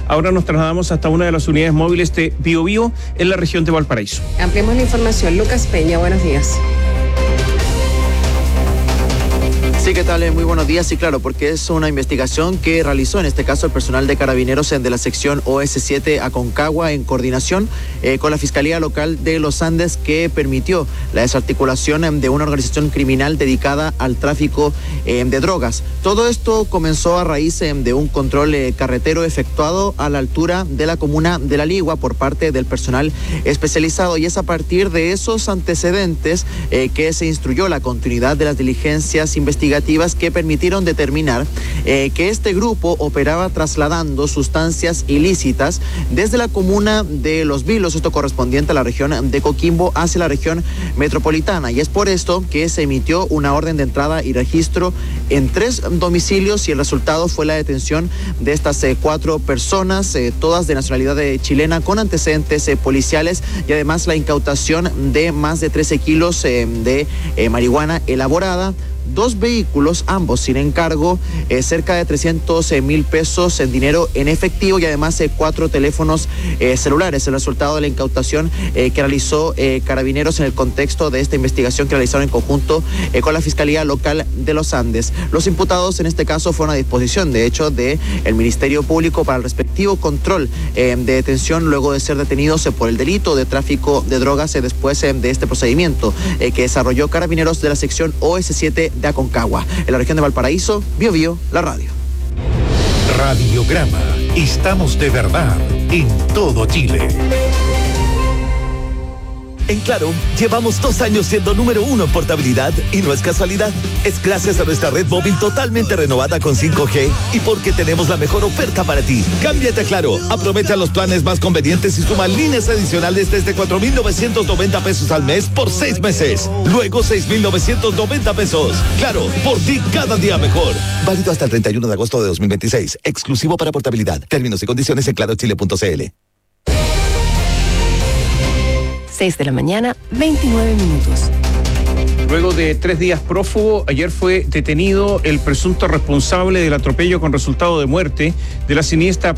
Ahora nos trasladamos hasta una de las unidades móviles de Biobío en la región de Valparaíso. Ampliamos la información. Lucas Peña, buenos días. Sí, ¿qué tal? Muy buenos días. Sí, claro, porque es una investigación que realizó en este caso el personal de Carabineros de la sección OS7 Aconcagua en coordinación con la Fiscalía Local de Los Andes, que permitió la desarticulación de una organización criminal dedicada al tráfico de drogas. Todo esto comenzó a raíz de un control carretero efectuado a la altura de la comuna de La Ligua por parte del personal especializado, y es a partir de esos antecedentes que se instruyó la continuidad de las diligencias investigativas que permitieron determinar que este grupo operaba trasladando sustancias ilícitas desde la comuna de Los Vilos, esto correspondiente a la región de Coquimbo, hacia la región metropolitana, y es por esto que se emitió una orden de entrada y registro en 3 domicilios, y el resultado fue la detención de estas 4 personas, todas de nacionalidad chilena, con antecedentes policiales, y además la incautación de más de 13 kilos de marihuana elaborada, 2 vehículos, ambos sin encargo, cerca de 300,000 pesos en dinero en efectivo, y además 4 teléfonos celulares. El resultado de la incautación que realizó Carabineros en el contexto de esta investigación que realizaron en conjunto con la Fiscalía Local de Los Andes. Los imputados en este caso fueron a disposición, de hecho, del Ministerio Público para el respectivo control de detención, luego de ser detenidos por el delito de tráfico de drogas después de este procedimiento que desarrolló Carabineros de la sección OS7 de Aconcagua. En la región de Valparaíso, Biobío, la radio. Radiograma. Estamos de verdad en todo Chile. En Claro, llevamos 2 años siendo número 1 en portabilidad, y no es casualidad. Es gracias a nuestra red móvil totalmente renovada con 5G y porque tenemos la mejor oferta para ti. Cámbiate a Claro, aprovecha los planes más convenientes y suma líneas adicionales desde 4,990 pesos al mes por 6 meses. Luego 6,990 pesos. Claro, por ti cada día mejor. Válido hasta el 31 de agosto de 2026. Exclusivo para portabilidad. Términos y condiciones en clarochile.cl. 6 de la mañana, 29 minutos. Luego de 3 días prófugo, ayer fue detenido el presunto responsable del atropello con resultado de muerte de la cineasta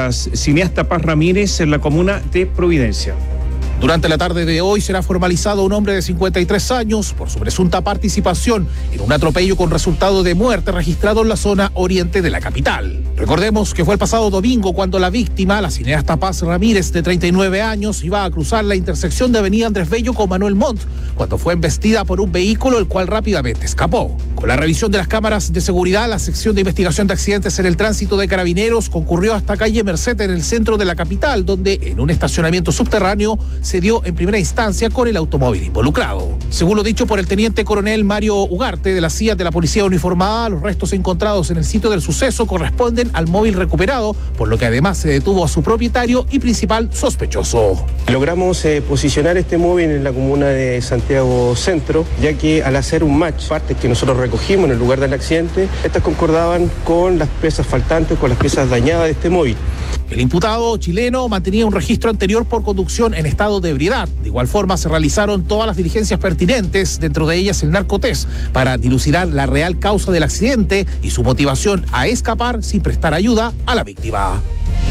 Paz Ramírez en la comuna de Providencia. Durante la tarde de hoy será formalizado un hombre de 53 años por su presunta participación en un atropello con resultado de muerte registrado en la zona oriente de la capital. Recordemos que fue el pasado domingo cuando la víctima, la cineasta Paz Ramírez, de 39 años, iba a cruzar la intersección de Avenida Andrés Bello con Manuel Montt, cuando fue embestida por un vehículo, el cual rápidamente escapó. Con la revisión de las cámaras de seguridad, la sección de investigación de accidentes en el tránsito de Carabineros concurrió hasta calle Merced en el centro de la capital, donde en un estacionamiento subterráneo se dio en primera instancia con el automóvil involucrado. Según lo dicho por el teniente coronel Mario Ugarte de la CIA de la Policía Uniformada, los restos encontrados en el sitio del suceso corresponden al móvil recuperado, por lo que además se detuvo a su propietario y principal sospechoso. Logramos posicionar este móvil en la comuna de Santiago Centro, ya que al hacer un match, partes que nosotros recogimos en el lugar del accidente, estas concordaban con las piezas faltantes, con las piezas dañadas de este móvil. El imputado chileno mantenía un registro anterior por conducción en estado de ebriedad. De igual forma, se realizaron todas las diligencias pertinentes, dentro de ellas el narcotest, para dilucidar la real causa del accidente y su motivación a escapar sin prestar ayuda a la víctima.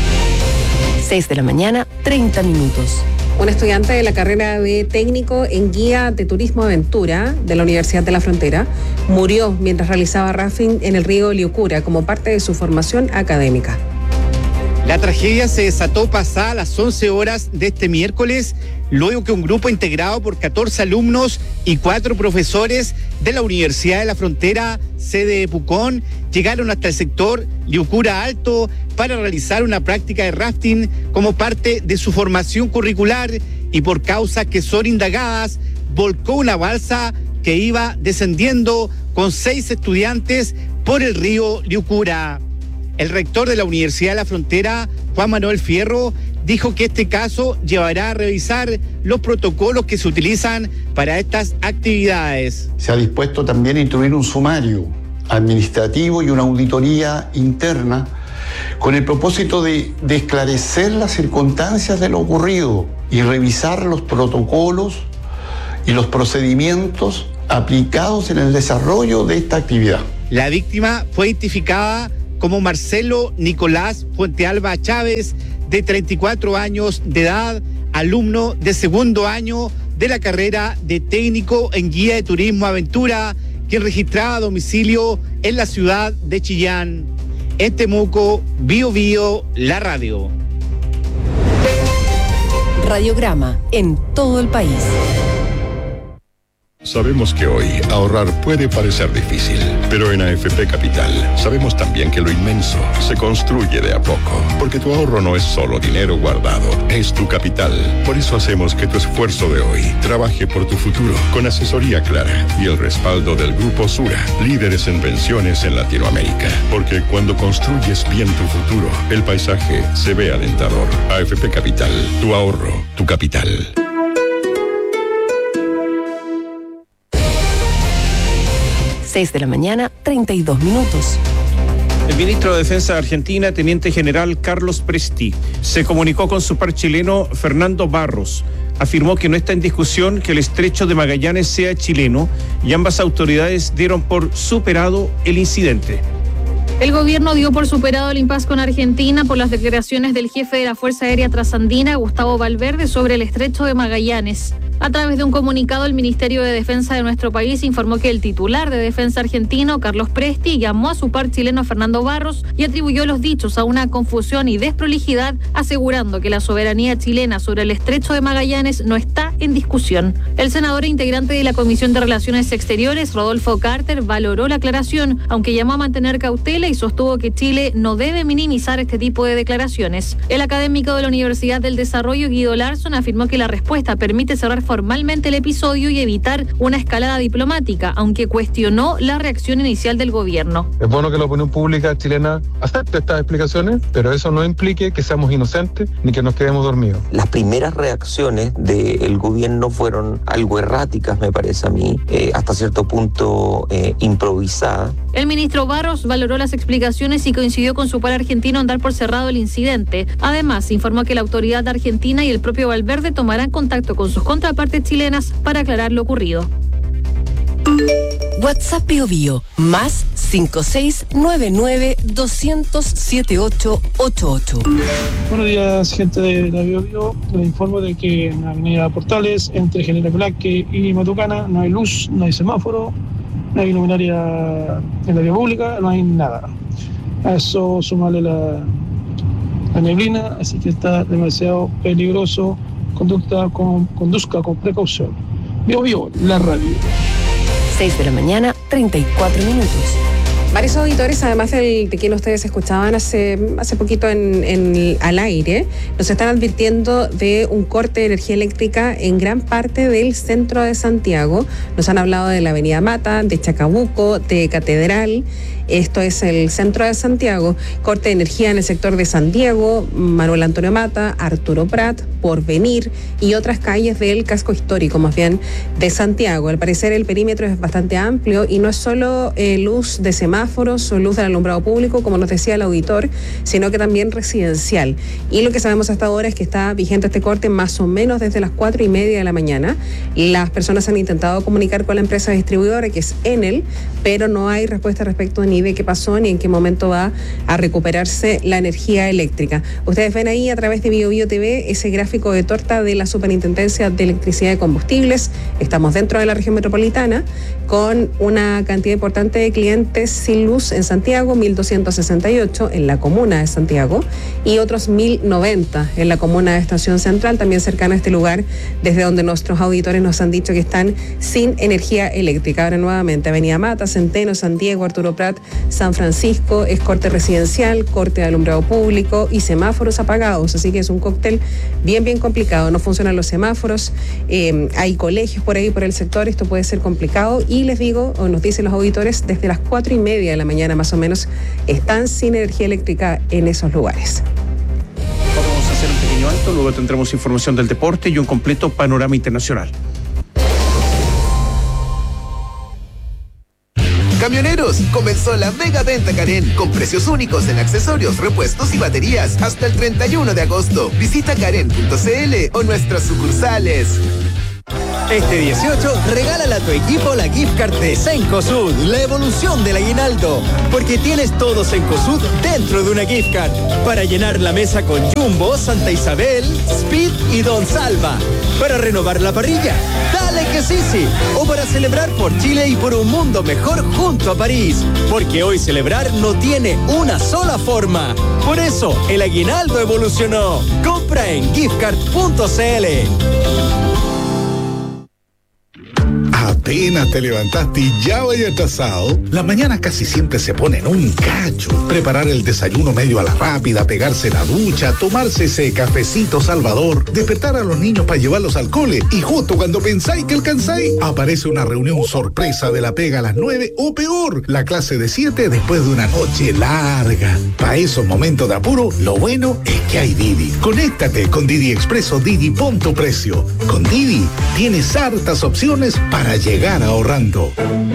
6 de la mañana, 30 minutos. Un estudiante de la carrera de técnico en guía de turismo aventura de la Universidad de la Frontera murió mientras realizaba rafting en el río Liucura como parte de su formación académica. La tragedia se desató pasadas las 11 horas de este miércoles, luego que un grupo integrado por 14 alumnos y 4 profesores de la Universidad de la Frontera, sede de Pucón, llegaron hasta el sector Liucura Alto para realizar una práctica de rafting como parte de su formación curricular, y por causas que son indagadas, volcó una balsa que iba descendiendo con 6 estudiantes por el río Liucura. El rector de la Universidad de la Frontera, Juan Manuel Fierro, dijo que este caso llevará a revisar los protocolos que se utilizan para estas actividades. Se ha dispuesto también a instruir un sumario administrativo y una auditoría interna con el propósito de esclarecer las circunstancias de lo ocurrido y revisar los protocolos y los procedimientos aplicados en el desarrollo de esta actividad. La víctima fue identificada como Marcelo Nicolás Fuentealba Chávez, de 34 años de edad, alumno de segundo año de la carrera de técnico en guía de turismo aventura, quien registraba domicilio en la ciudad de Chillán. En Temuco, Bio Bio, la radio. Radiograma en todo el país. Sabemos que hoy ahorrar puede parecer difícil, pero en AFP Capital sabemos también que lo inmenso se construye de a poco, porque tu ahorro no es solo dinero guardado, es tu capital. Por eso hacemos que tu esfuerzo de hoy trabaje por tu futuro, con asesoría clara y el respaldo del Grupo Sura, líderes en pensiones en Latinoamérica. Porque cuando construyes bien tu futuro, el paisaje se ve alentador. AFP Capital, tu ahorro, tu capital. 6 de la mañana, 32 minutos. El ministro de Defensa de Argentina, teniente general Carlos Presti, se comunicó con su par chileno Fernando Barros. Afirmó que no está en discusión que el estrecho de Magallanes sea chileno y ambas autoridades dieron por superado el incidente. El gobierno dio por superado el impasse con Argentina por las declaraciones del jefe de la Fuerza Aérea Trasandina, Gustavo Valverde, sobre el estrecho de Magallanes. A través de un comunicado, el Ministerio de Defensa de nuestro país informó que el titular de Defensa argentino, Carlos Presti, llamó a su par chileno Fernando Barros y atribuyó los dichos a una confusión y desprolijidad, asegurando que la soberanía chilena sobre el estrecho de Magallanes no está en discusión. El senador e integrante de la Comisión de Relaciones Exteriores, Rodolfo Carter, valoró la aclaración, aunque llamó a mantener cautela y sostuvo que Chile no debe minimizar este tipo de declaraciones. El académico de la Universidad del Desarrollo, Guido Larsson, afirmó que la respuesta permite cerrar formalmente el episodio y evitar una escalada diplomática, aunque cuestionó la reacción inicial del gobierno. Es bueno que la opinión pública chilena acepte estas explicaciones, pero eso no implique que seamos inocentes ni que nos quedemos dormidos. Las primeras reacciones del gobierno fueron algo erráticas, me parece a mí, hasta cierto punto improvisadas. El ministro Barros valoró las explicaciones y coincidió con su par argentino en dar por cerrado el incidente. Además, informó que la autoridad argentina y el propio Valverde tomarán contacto con sus contrapartes chilenas para aclarar lo ocurrido. WhatsApp Bio Bio, más 5699-200-7888. Buenos días, gente de la Bio Bio. Les informo de que en la avenida Portales, entre General Velázquez y Matucana, no hay luz, no hay semáforo, no hay luminaria en la vía pública, no hay nada. A eso sumarle la neblina, así que está demasiado peligroso. Conduzca con precaución. Bio Bio, la radio. 6 de la mañana, 34 minutos. Varios auditores, además de quien ustedes escuchaban hace poquito al aire, nos están advirtiendo de un corte de energía eléctrica en gran parte del centro de Santiago. Nos han hablado de la avenida Mata, de Chacabuco, de Catedral. Esto es el centro de Santiago. Corte de energía en el sector de San Diego, Manuel Antonio Mata, Arturo Prat, Porvenir y otras calles del casco histórico, más bien, de Santiago. Al parecer el perímetro es bastante amplio y no es solo luz de semáforos o luz del alumbrado público, como nos decía el auditor, sino que también residencial. Y lo que sabemos hasta ahora es que está vigente este corte más o menos desde las 4:30 de la mañana. Las personas han intentado comunicar con la empresa distribuidora, que es Enel, pero no hay respuesta respecto ni de qué pasó ni en qué momento va a recuperarse la energía eléctrica. Ustedes ven ahí a través de Bio Bio TV ese gráfico de torta de la Superintendencia de Electricidad y Combustibles. Estamos dentro de la región metropolitana con una cantidad importante de clientes sin luz en Santiago, 1.268 en la comuna de Santiago y otros 1.090 en la comuna de Estación Central, también cercana a este lugar, desde donde nuestros auditores nos han dicho que están sin energía eléctrica. Ahora nuevamente, Avenida Mata, Centeno, San Diego, Arturo Prat, San Francisco, es corte residencial, corte de alumbrado público y semáforos apagados, así que es un cóctel bien complicado. No funcionan los semáforos, hay colegios por ahí, por el sector, esto puede ser complicado y les digo, o nos dicen los auditores, desde las 4:30 de la mañana más o menos están sin energía eléctrica en esos lugares. Vamos a hacer un pequeño alto, luego tendremos información del deporte y un completo panorama internacional. Camioneros, comenzó la mega venta Karen con precios únicos en accesorios, repuestos y baterías hasta el 31 de agosto. Visita karen.cl o nuestras sucursales. Este 18, regálale a tu equipo la gift card de Cencosud, la evolución del aguinaldo. Porque tienes todo Cencosud dentro de una gift card. Para llenar la mesa con Jumbo, Santa Isabel, Speed y Don Salva. Para renovar la parrilla, dale que sí. O para celebrar por Chile y por un mundo mejor junto a París. Porque hoy celebrar no tiene una sola forma. Por eso, el aguinaldo evolucionó. Compra en giftcard.cl. Apenas te levantaste y ya vaya atrasado. Las mañanas casi siempre se ponen un cacho. Preparar el desayuno medio a la rápida, pegarse la ducha, tomarse ese cafecito salvador, despertar a los niños para llevarlos al cole y justo cuando pensáis que alcanzáis, aparece una reunión sorpresa de la pega a las 9 o peor, la clase de 7 después de una noche larga. Para esos momentos de apuro, lo bueno es que hay Didi. Conéctate con Didi Expreso Didi Punto Precio. Con Didi tienes hartas opciones para llegar ahorrando.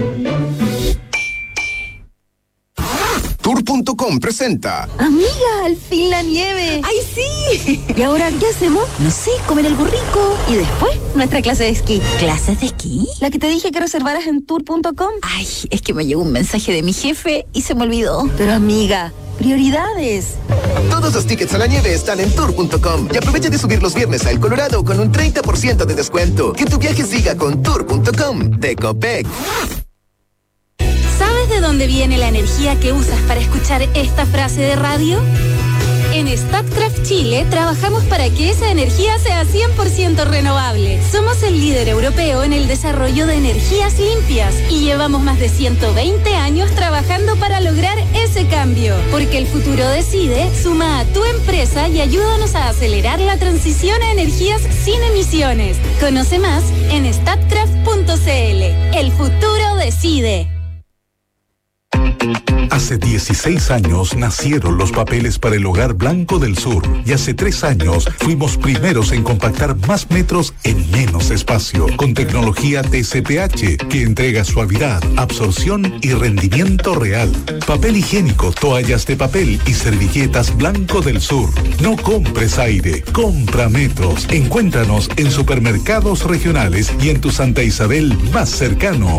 Tour.com presenta. Amiga, al fin la nieve. ¡Ay, sí! ¿Y ahora qué hacemos? No sé, comer algo rico. Y después, nuestra clase de esquí. ¿Clases de esquí? La que te dije que reservaras en Tour.com. Ay, es que me llegó un mensaje de mi jefe y se me olvidó. Pero amiga, prioridades. Todos los tickets a la nieve están en Tour.com. Y aprovecha de subir los viernes a El Colorado con un 30% de descuento. Que tu viaje siga con Tour.com de Copec. ¿Sabes de dónde viene la energía que usas para escuchar esta frase de radio? En Statkraft Chile trabajamos para que esa energía sea 100% renovable. Somos el líder europeo en el desarrollo de energías limpias y llevamos más de 120 años trabajando para lograr ese cambio. Porque el futuro decide, suma a tu empresa y ayúdanos a acelerar la transición a energías sin emisiones. Conoce más en statkraft.cl. El futuro decide. Hace 16 años nacieron los papeles para el Hogar Blanco del Sur y hace 3 años fuimos primeros en compactar más metros en menos espacio con tecnología TCPH que entrega suavidad, absorción y rendimiento real. Papel higiénico, toallas de papel y servilletas Blanco del Sur. No compres aire, compra metros. Encuéntranos en supermercados regionales y en tu Santa Isabel más cercano.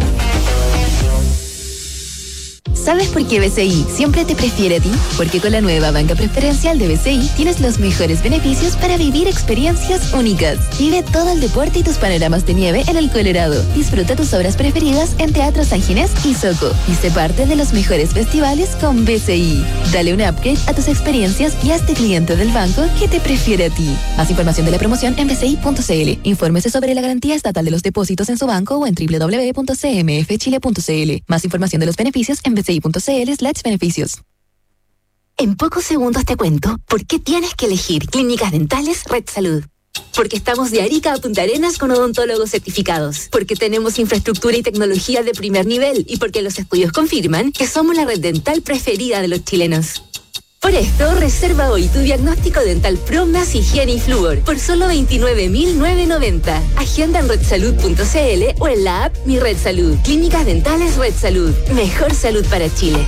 ¿Sabes por qué BCI siempre te prefiere a ti? Porque con la nueva banca preferencial de BCI tienes los mejores beneficios para vivir experiencias únicas. Vive todo el deporte y tus panoramas de nieve en El Colorado. Disfruta tus obras preferidas en Teatro San Ginés y Soco. Y sé parte de los mejores festivales con BCI. Dale un upgrade a tus experiencias y hazte cliente del banco que te prefiere a ti. Más información de la promoción en bci.cl. Infórmese sobre la garantía estatal de los depósitos en su banco o en www.cmfchile.cl. Más información de los beneficios en bci.cl/beneficios. En pocos segundos te cuento por qué tienes que elegir Clínicas Dentales Red Salud. Porque estamos de Arica a Punta Arenas con odontólogos certificados. Porque tenemos infraestructura y tecnología de primer nivel. Y porque los estudios confirman que somos la red dental preferida de los chilenos. Por esto, reserva hoy tu diagnóstico dental Pro más higiene y flúor por solo 29.990. Agenda en redsalud.cl o en la app Mi Red Salud. Clínicas Dentales Red Salud. Mejor salud para Chile.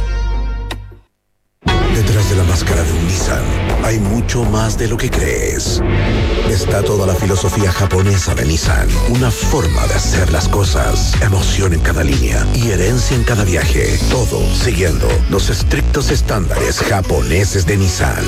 Detrás de la máscara de un Nissan hay mucho más de lo que crees. Está toda la filosofía japonesa de Nissan, una forma de hacer las cosas, emoción en cada línea y herencia en cada viaje, todo siguiendo los estrictos estándares japoneses de Nissan.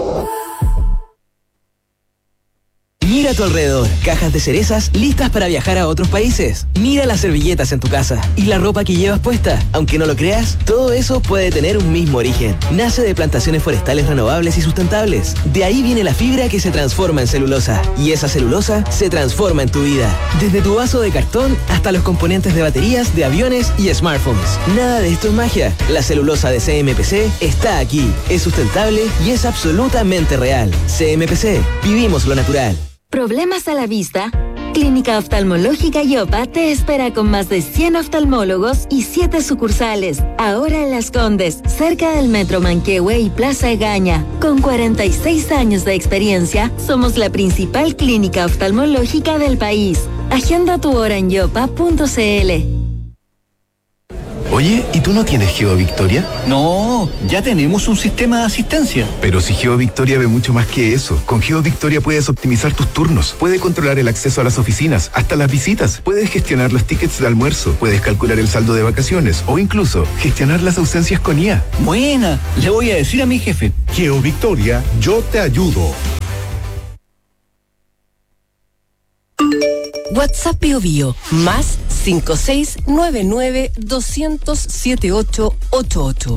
Mira a tu alrededor, cajas de cerezas listas para viajar a otros países. Mira las servilletas en tu casa y la ropa que llevas puesta. Aunque no lo creas, todo eso puede tener un mismo origen. Nace de plantaciones forestales renovables y sustentables. De ahí viene la fibra que se transforma en celulosa. Y esa celulosa se transforma en tu vida. Desde tu vaso de cartón hasta los componentes de baterías, de aviones y smartphones. Nada de esto es magia. La celulosa de CMPC está aquí. Es sustentable y es absolutamente real. CMPC, vivimos lo natural. ¿Problemas a la vista? Clínica Oftalmológica Yopa te espera con más de 100 oftalmólogos y 7 sucursales. Ahora en Las Condes, cerca del Metro Manquehue y Plaza Egaña. Con 46 años de experiencia, somos la principal clínica oftalmológica del país. Agenda tu hora en yopa.cl. Oye, ¿y tú no tienes GeoVictoria? No, ya tenemos un sistema de asistencia. Pero si GeoVictoria ve mucho más que eso. Con GeoVictoria puedes optimizar tus turnos, puedes controlar el acceso a las oficinas, hasta las visitas, puedes gestionar los tickets de almuerzo, puedes calcular el saldo de vacaciones o incluso gestionar las ausencias con IA. Buena, le voy a decir a mi jefe. GeoVictoria, yo te ayudo. WhatsApp BioBio más 5699-200-7888.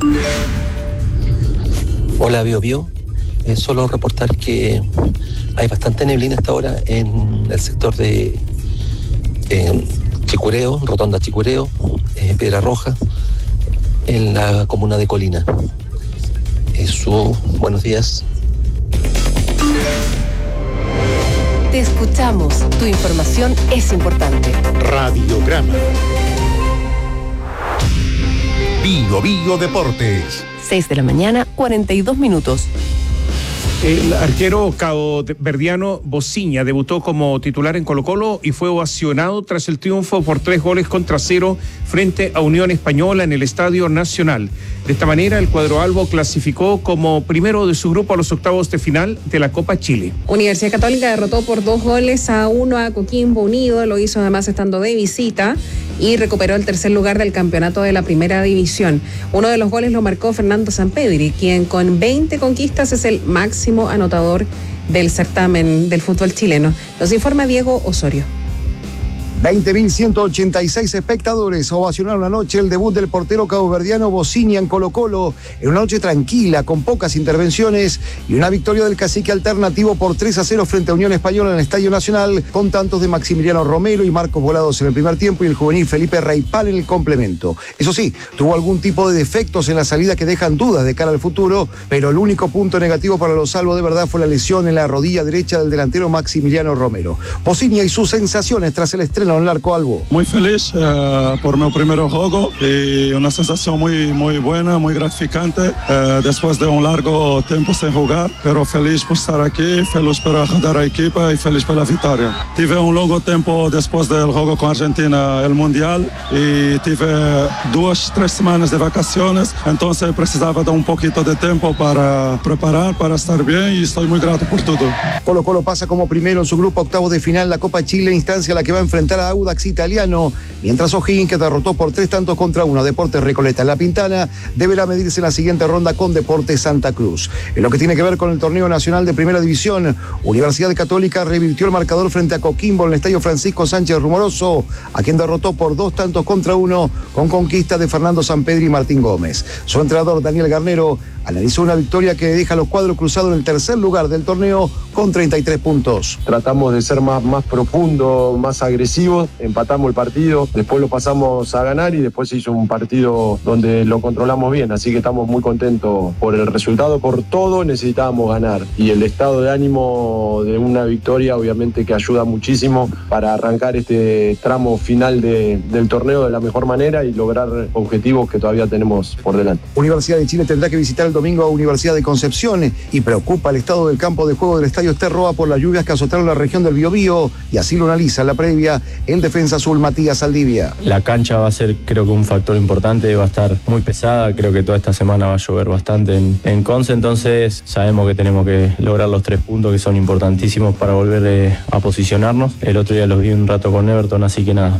Hola BioBio, solo reportar que hay bastante neblina hasta ahora en el sector de Chicureo, Rotonda Chicureo, Piedra Roja, en la comuna de Colina. Buenos días. Te escuchamos. Tu información es importante. Radiograma. Bio Deportes. 6 de la mañana, 42 minutos. El arquero caboverdiano Bociña debutó como titular en Colo-Colo y fue ovacionado tras el triunfo por 3-0 frente a Unión Española en el Estadio Nacional. De esta manera, el cuadro albo clasificó como primero de su grupo a los octavos de final de la Copa Chile. Universidad Católica derrotó por 2-1 a Coquimbo Unido, lo hizo además estando de visita y recuperó el tercer lugar del campeonato de la primera división. Uno de los goles lo marcó Fernando Sampedri, quien con 20 conquistas es el máximo anotador del certamen del fútbol chileno. Nos informa Diego Osorio. 20.186 espectadores ovacionaron anoche el debut del portero caboverdiano Bociña en Colo-Colo, en una noche tranquila, con pocas intervenciones y una victoria del cacique alternativo por 3-0 frente a Unión Española en el Estadio Nacional, con tantos de Maximiliano Romero y Marcos Volados en el primer tiempo y el juvenil Felipe Reipal en el complemento. Eso sí, tuvo algún tipo de defectos en la salida que dejan dudas de cara al futuro, pero el único punto negativo para los salvos de verdad fue la lesión en la rodilla derecha del delantero Maximiliano Romero. Bociña y sus sensaciones tras el estreno en el arco albo. Muy feliz por mi primer juego y una sensación muy buena, muy gratificante después de un largo tiempo sin jugar, pero feliz por estar aquí, feliz por ayudar a la equipa y feliz por la victoria. Tuve un largo tiempo después del juego con Argentina, el Mundial, y tuve 2-3 semanas de vacaciones, entonces precisaba de un poquito de tiempo para preparar, para estar bien y estoy muy grato por todo. Colo-Colo pasa como primero en su grupo octavo de final la Copa Chile, instancia a la que va a enfrentar a Audax Italiano, mientras O'Higgins, que derrotó por 3-1 a Deportes Recoleta en La Pintana, deberá medirse en la siguiente ronda con Deportes Santa Cruz. En lo que tiene que ver con el torneo nacional de primera división, Universidad Católica revirtió el marcador frente a Coquimbo en el Estadio Francisco Sánchez Rumoroso, a quien derrotó por 2-1 con conquista de Fernando Sampedri y Martín Gómez. Su entrenador Daniel Garnero analizó una victoria que deja a los cuadros cruzados en el tercer lugar del torneo con 33 puntos. Tratamos de ser más profundos, más agresivos, empatamos el partido, después lo pasamos a ganar y después se hizo un partido donde lo controlamos bien, así que estamos muy contentos por el resultado, por todo necesitábamos ganar y el estado de ánimo de una victoria obviamente que ayuda muchísimo para arrancar este tramo final del torneo de la mejor manera y lograr objetivos que todavía tenemos por delante. Universidad de Chile tendrá que visitar el domingo a Universidad de Concepción y preocupa el estado del campo de juego del Estadio Esterroa por las lluvias que azotaron la región del Biobío, y así lo analiza en la previa el defensa azul Matías Saldivia. La cancha va a ser, creo que un factor importante, va a estar muy pesada, creo que toda esta semana va a llover bastante en Conce, entonces sabemos que tenemos que lograr los 3 puntos que son importantísimos para volver a posicionarnos. El otro día los vi un rato con Everton, así que nada,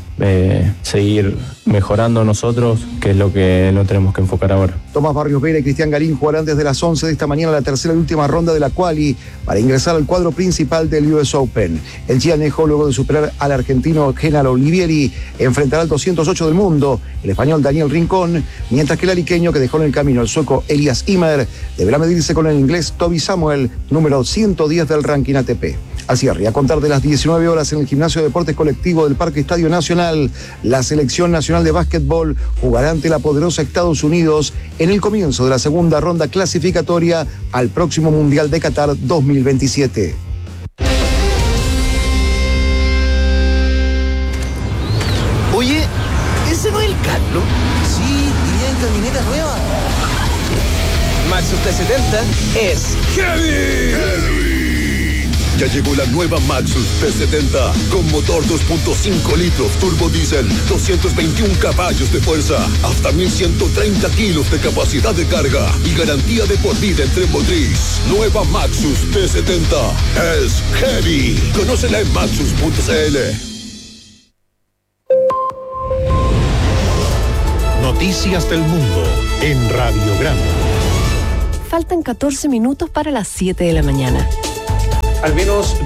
seguir mejorando nosotros, que es lo que no tenemos que enfocar ahora. Tomás Barrios Vera y Cristian Garín jugarán desde las 11 de esta mañana la tercera y última ronda de la quali para ingresar al cuadro principal del US Open. El chianejo, luego de superar al argentino Genaro Olivieri, enfrentará al 208 del mundo, el español Daniel Rincón, mientras que el ariqueño, que dejó en el camino al sueco Elias Ymer, deberá medirse con el inglés Toby Samuel, número 110 del ranking ATP. Al cierre, a contar de las 19 horas en el Gimnasio de Deportes Colectivo del Parque Estadio Nacional, la Selección Nacional de Básquetbol jugará ante la poderosa Estados Unidos en el comienzo de la segunda ronda clasificatoria al próximo Mundial de Qatar 2027. Oye, ¿ese no es el Carlos? Sí, iría en camioneta nueva. Maxus T70 es Heavy. Ya llegó la nueva Maxus P70 con motor 2.5 litros turbo diésel, 221 caballos de fuerza, hasta 1130 kilos de capacidad de carga y garantía de por vida en tren motriz. Nueva Maxus P70 es heavy. Conócela en maxus.cl. Noticias del mundo en Radiograma. Faltan 14 minutos para las 7 de la mañana. Al menos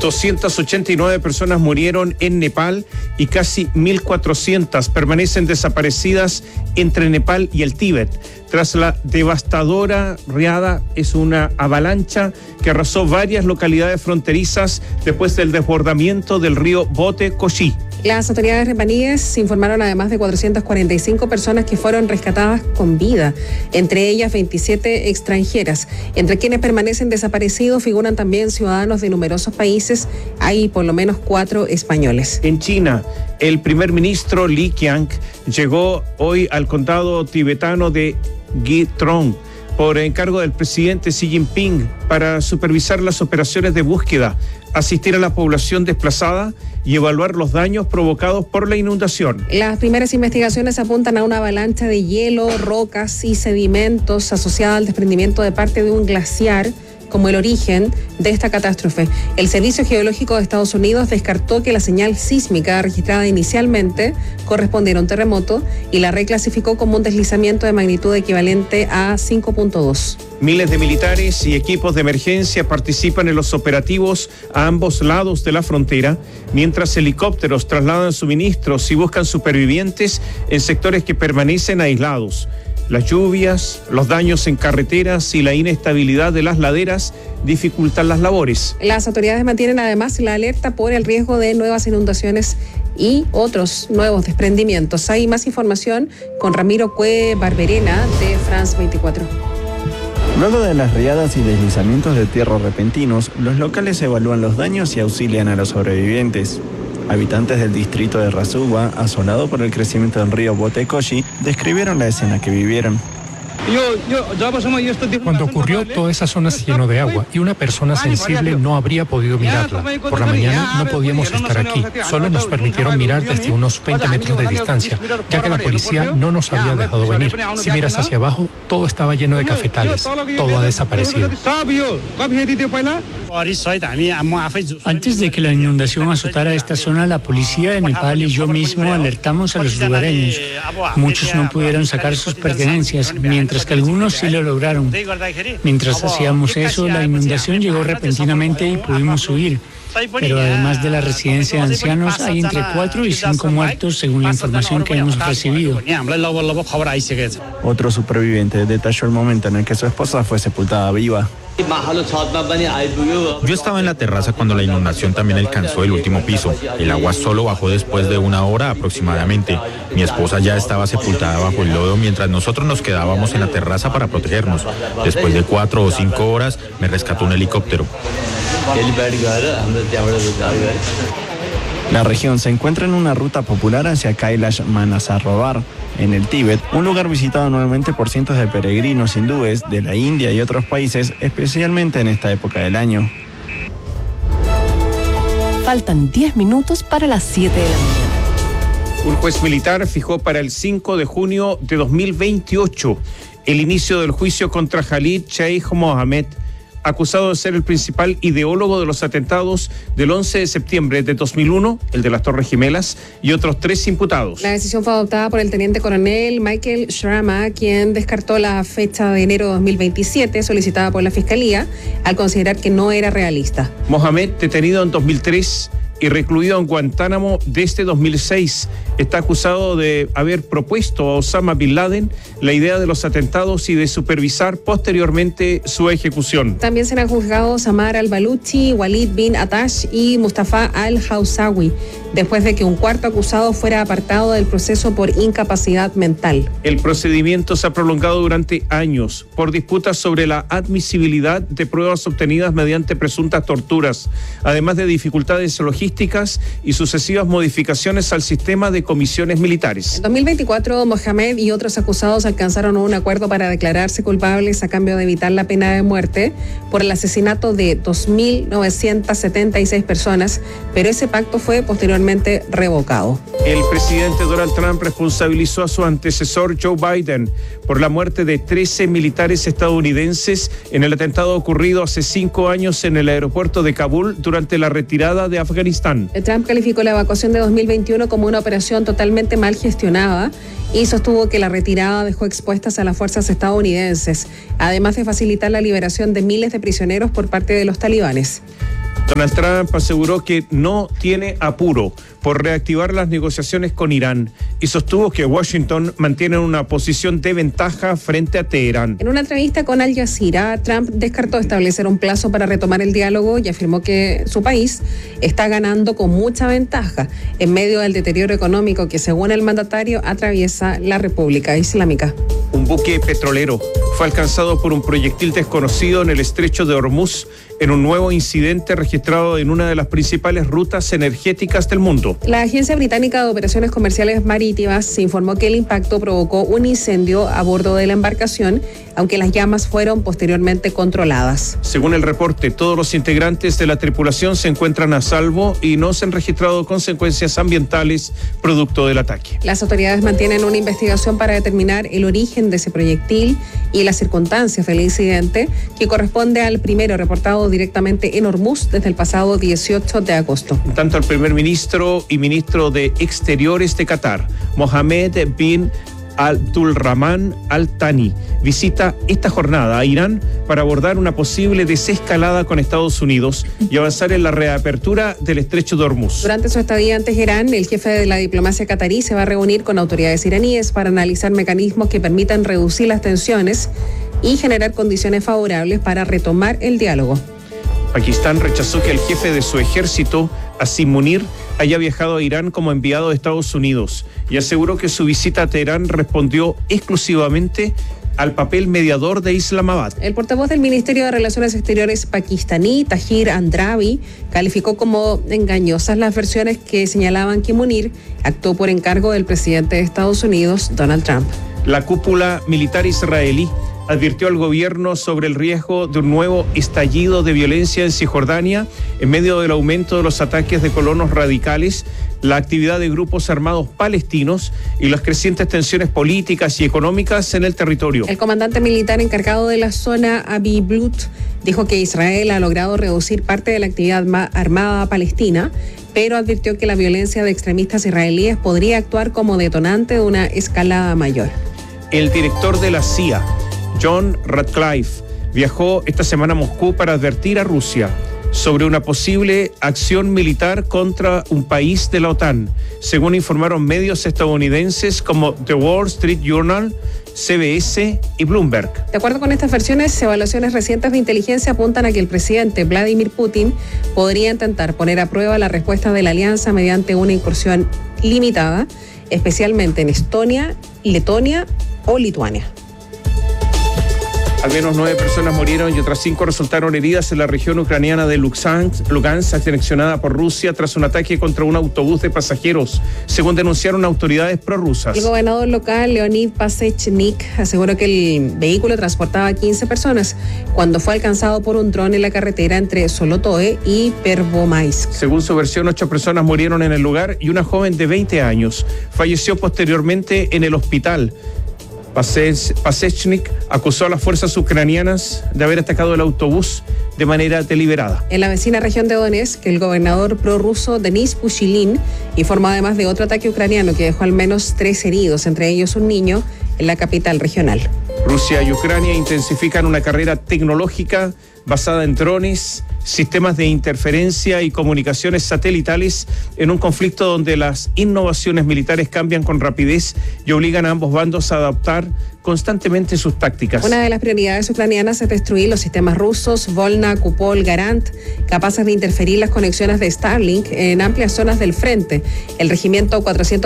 289 personas murieron en Nepal y casi 1.400 permanecen desaparecidas entre Nepal y el Tíbet. Tras la devastadora riada, es una avalancha que arrasó varias localidades fronterizas después del desbordamiento del río Bote Koshi. Las autoridades nepalíes informaron además de 445 personas que fueron rescatadas con vida, entre ellas 27 extranjeras. Entre quienes permanecen desaparecidos figuran también ciudadanos de numerosos países, hay por lo menos 4 españoles. En China, el primer ministro Li Qiang llegó hoy al condado tibetano de Guitrong por encargo del presidente Xi Jinping para supervisar las operaciones de búsqueda, asistir a la población desplazada y evaluar los daños provocados por la inundación. Las primeras investigaciones apuntan a una avalancha de hielo, rocas y sedimentos asociada al desprendimiento de parte de un glaciar como el origen de esta catástrofe. El Servicio Geológico de Estados Unidos descartó que la señal sísmica registrada inicialmente correspondiera a un terremoto y la reclasificó como un deslizamiento de magnitud equivalente a 5.2. Miles de militares y equipos de emergencia participan en los operativos a ambos lados de la frontera, mientras helicópteros trasladan suministros y buscan supervivientes en sectores que permanecen aislados. Las lluvias, los daños en carreteras y la inestabilidad de las laderas dificultan las labores. Las autoridades mantienen además la alerta por el riesgo de nuevas inundaciones y otros nuevos desprendimientos. Hay más información con Ramiro Cue Barberena de France 24. Luego de las riadas y deslizamientos de tierra repentinos, los locales evalúan los daños y auxilian a los sobrevivientes. Habitantes del distrito de Rasuwa, asolado por el crecimiento del río Bote Koshi, describieron la escena que vivieron. Cuando ocurrió, toda esa zona se llenó de agua y una persona sensible no habría podido mirarla. Por la mañana no podíamos estar aquí, solo nos permitieron mirar desde unos 20 metros de distancia, ya que la policía no nos había dejado venir. Si miras hacia abajo, todo estaba lleno de cafetales, todo ha desaparecido. Antes de que la inundación azotara esta zona, la policía de Nepal y yo mismo alertamos a los lugareños. Muchos no pudieron sacar sus pertenencias, mientras que algunos sí lo lograron. Mientras hacíamos eso, la inundación llegó repentinamente y pudimos huir. Pero además de la residencia de ancianos, hay entre 4 y 5 muertos según la información que hemos recibido. Otro superviviente detalló el momento en el que su esposa fue sepultada viva. Yo estaba en la terraza cuando la inundación también alcanzó el último piso. El agua solo bajó después de 1 hora aproximadamente. Mi esposa ya estaba sepultada bajo el lodo mientras nosotros nos quedábamos en la terraza para protegernos. Después de 4 o 5 horas me rescató un helicóptero. La región se encuentra en una ruta popular hacia Kailash Manasarovar, en el Tíbet, un lugar visitado anualmente por cientos de peregrinos hindúes de la India y otros países, especialmente en esta época del año. Faltan 10 minutos para las 7 de la mañana. Un juez militar fijó para el 5 de junio de 2028 el inicio del juicio contra Khalid Sheikh Mohammed, acusado de ser el principal ideólogo de los atentados del 11 de septiembre de 2001, el de las Torres Gemelas, y otros 3 imputados. La decisión fue adoptada por el teniente coronel Michael Shrama, quien descartó la fecha de enero de 2027 solicitada por la Fiscalía al considerar que no era realista. Mohamed, detenido en 2003 y recluido en Guantánamo desde 2006, está acusado de haber propuesto a Osama Bin Laden la idea de los atentados y de supervisar posteriormente su ejecución. También serán juzgados Samar al-Baluchi, Walid bin Atash y Mustafa al-Hawsawi. después de que un cuarto acusado fuera apartado del proceso por incapacidad mental. El procedimiento se ha prolongado durante años por disputas sobre la admisibilidad de pruebas obtenidas mediante presuntas torturas, además de dificultades logísticas y sucesivas modificaciones al sistema de comisiones militares. En 2024, Mohamed y otros acusados alcanzaron un acuerdo para declararse culpables a cambio de evitar la pena de muerte por el asesinato de 2.976 personas, pero ese pacto fue posteriormente revocado. El presidente Donald Trump responsabilizó a su antecesor Joe Biden por la muerte de 13 militares estadounidenses en el atentado ocurrido hace 5 años en el aeropuerto de Kabul durante la retirada de Afganistán. Trump calificó la evacuación de 2021 como una operación totalmente mal gestionada y sostuvo que la retirada dejó expuestas a las fuerzas estadounidenses, además de facilitar la liberación de miles de prisioneros por parte de los talibanes. Donald Trump aseguró que no tiene apuro por reactivar las negociaciones con Irán y sostuvo que Washington mantiene una posición de ventaja frente a Teherán. En una entrevista con Al Jazeera, Trump descartó establecer un plazo para retomar el diálogo y afirmó que su país está ganando con mucha ventaja en medio del deterioro económico que, según el mandatario, atraviesa la República Islámica. Un buque petrolero fue alcanzado por un proyectil desconocido en el estrecho de Hormuz en un nuevo incidente registrado en una de las principales rutas energéticas del mundo. La Agencia Británica de Operaciones Comerciales Marítimas informó que el impacto provocó un incendio a bordo de la embarcación, aunque las llamas fueron posteriormente controladas. Según el reporte, todos los integrantes de la tripulación se encuentran a salvo y no se han registrado consecuencias ambientales producto del ataque. Las autoridades mantienen una investigación para determinar el origen de ese proyectil y las circunstancias del incidente, que corresponde al primero reportado directamente en Hormuz desde el pasado 18 de agosto. Tanto el primer ministro y ministro de Exteriores de Qatar, Mohammed bin Abdulrahman Al Thani, visita esta jornada a Irán para abordar una posible desescalada con Estados Unidos y avanzar en la reapertura del estrecho de Hormuz. Durante su estadía en Teherán, el jefe de la diplomacia catarí se va a reunir con autoridades iraníes para analizar mecanismos que permitan reducir las tensiones y generar condiciones favorables para retomar el diálogo. Pakistán rechazó que el jefe de su ejército, Asim Munir, haya viajado a Irán como enviado de Estados Unidos y aseguró que su visita a Teherán respondió exclusivamente al papel mediador de Islamabad. El portavoz del Ministerio de Relaciones Exteriores pakistaní, Tahir Andrabi, calificó como engañosas las versiones que señalaban que Munir actuó por encargo del presidente de Estados Unidos, Donald Trump. La cúpula militar israelí advirtió al gobierno sobre el riesgo de un nuevo estallido de violencia en Cisjordania en medio del aumento de los ataques de colonos radicales, la actividad de grupos armados palestinos y las crecientes tensiones políticas y económicas en el territorio. El comandante militar encargado de la zona, Avi Blut, dijo que Israel ha logrado reducir parte de la actividad armada palestina, pero advirtió que la violencia de extremistas israelíes podría actuar como detonante de una escalada mayor. El director de la CIA, John Ratcliffe, viajó esta semana a Moscú para advertir a Rusia sobre una posible acción militar contra un país de la OTAN, según informaron medios estadounidenses como The Wall Street Journal, CBS y Bloomberg. De acuerdo con estas versiones, evaluaciones recientes de inteligencia apuntan a que el presidente Vladimir Putin podría intentar poner a prueba la respuesta de la alianza mediante una incursión limitada, especialmente en Estonia, Letonia o Lituania. Al menos 9 personas murieron y otras 5 resultaron heridas en la región ucraniana de Lugansk, anexionada por Rusia tras un ataque contra un autobús de pasajeros, según denunciaron autoridades prorrusas. El gobernador local, Leonid Pasechnik, aseguró que el vehículo transportaba 15 personas cuando fue alcanzado por un dron en la carretera entre Solotoe y Pervomaisk. Según su versión, 8 personas murieron en el lugar y una joven de 20 años falleció posteriormente en el hospital. Pasechnik acusó a las fuerzas ucranianas de haber atacado el autobús de manera deliberada. En la vecina región de Donetsk, el gobernador prorruso Denis Pushilin informó además de otro ataque ucraniano que dejó al menos 3 heridos, entre ellos un niño, en la capital regional. Rusia y Ucrania intensifican una carrera tecnológica basada en drones, sistemas de interferencia y comunicaciones satelitales en un conflicto donde las innovaciones militares cambian con rapidez y obligan a ambos bandos a adaptar constantemente sus tácticas. Una de las prioridades ucranianas es destruir los sistemas rusos Volna, Kupol, Garant, capaces de interferir las conexiones de Starlink en amplias zonas del frente. El regimiento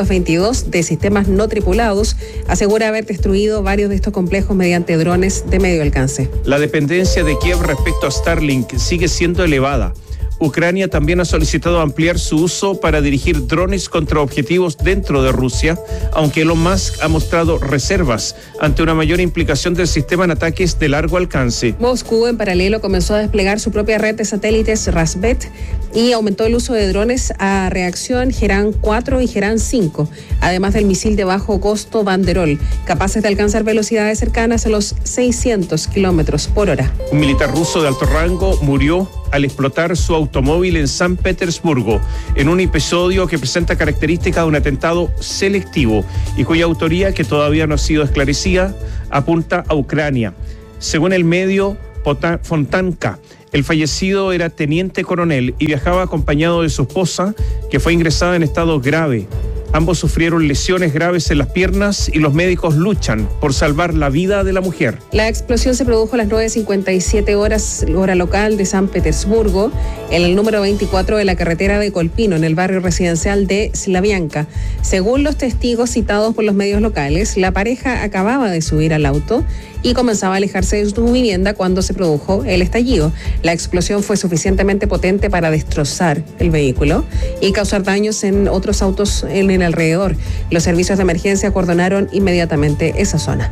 422 de sistemas no tripulados asegura haber destruido varios de estos complejos mediante drones de medio alcance. La dependencia de Kiev respecto a Starlink sigue siendo elevada. Ucrania también ha solicitado ampliar su uso para dirigir drones contra objetivos dentro de Rusia, aunque Elon Musk ha mostrado reservas ante una mayor implicación del sistema en ataques de largo alcance. Moscú, en paralelo, comenzó a desplegar su propia red de satélites Rasbet y aumentó el uso de drones a reacción Gerán 4 y Gerán 5, además del misil de bajo costo Banderol, capaces de alcanzar velocidades cercanas a los 600 kilómetros por hora. Un militar ruso de alto rango murió al explotar su automóvil en San Petersburgo, en un episodio que presenta características de un atentado selectivo y cuya autoría, que todavía no ha sido esclarecida, apunta a Ucrania. Según el medio Fontanka, el fallecido era teniente coronel y viajaba acompañado de su esposa, que fue ingresada en estado grave. Ambos sufrieron lesiones graves en las piernas y los médicos luchan por salvar la vida de la mujer. La explosión se produjo a las 9:57 horas, hora local de San Petersburgo, en el número 24 de la carretera de Colpino, en el barrio residencial de Slavianka. Según los testigos citados por los medios locales, la pareja acababa de subir al auto y comenzaba a alejarse de su vivienda cuando se produjo el estallido. La explosión fue suficientemente potente para destrozar el vehículo y causar daños en otros autos en el alrededor. Los servicios de emergencia acordonaron inmediatamente esa zona.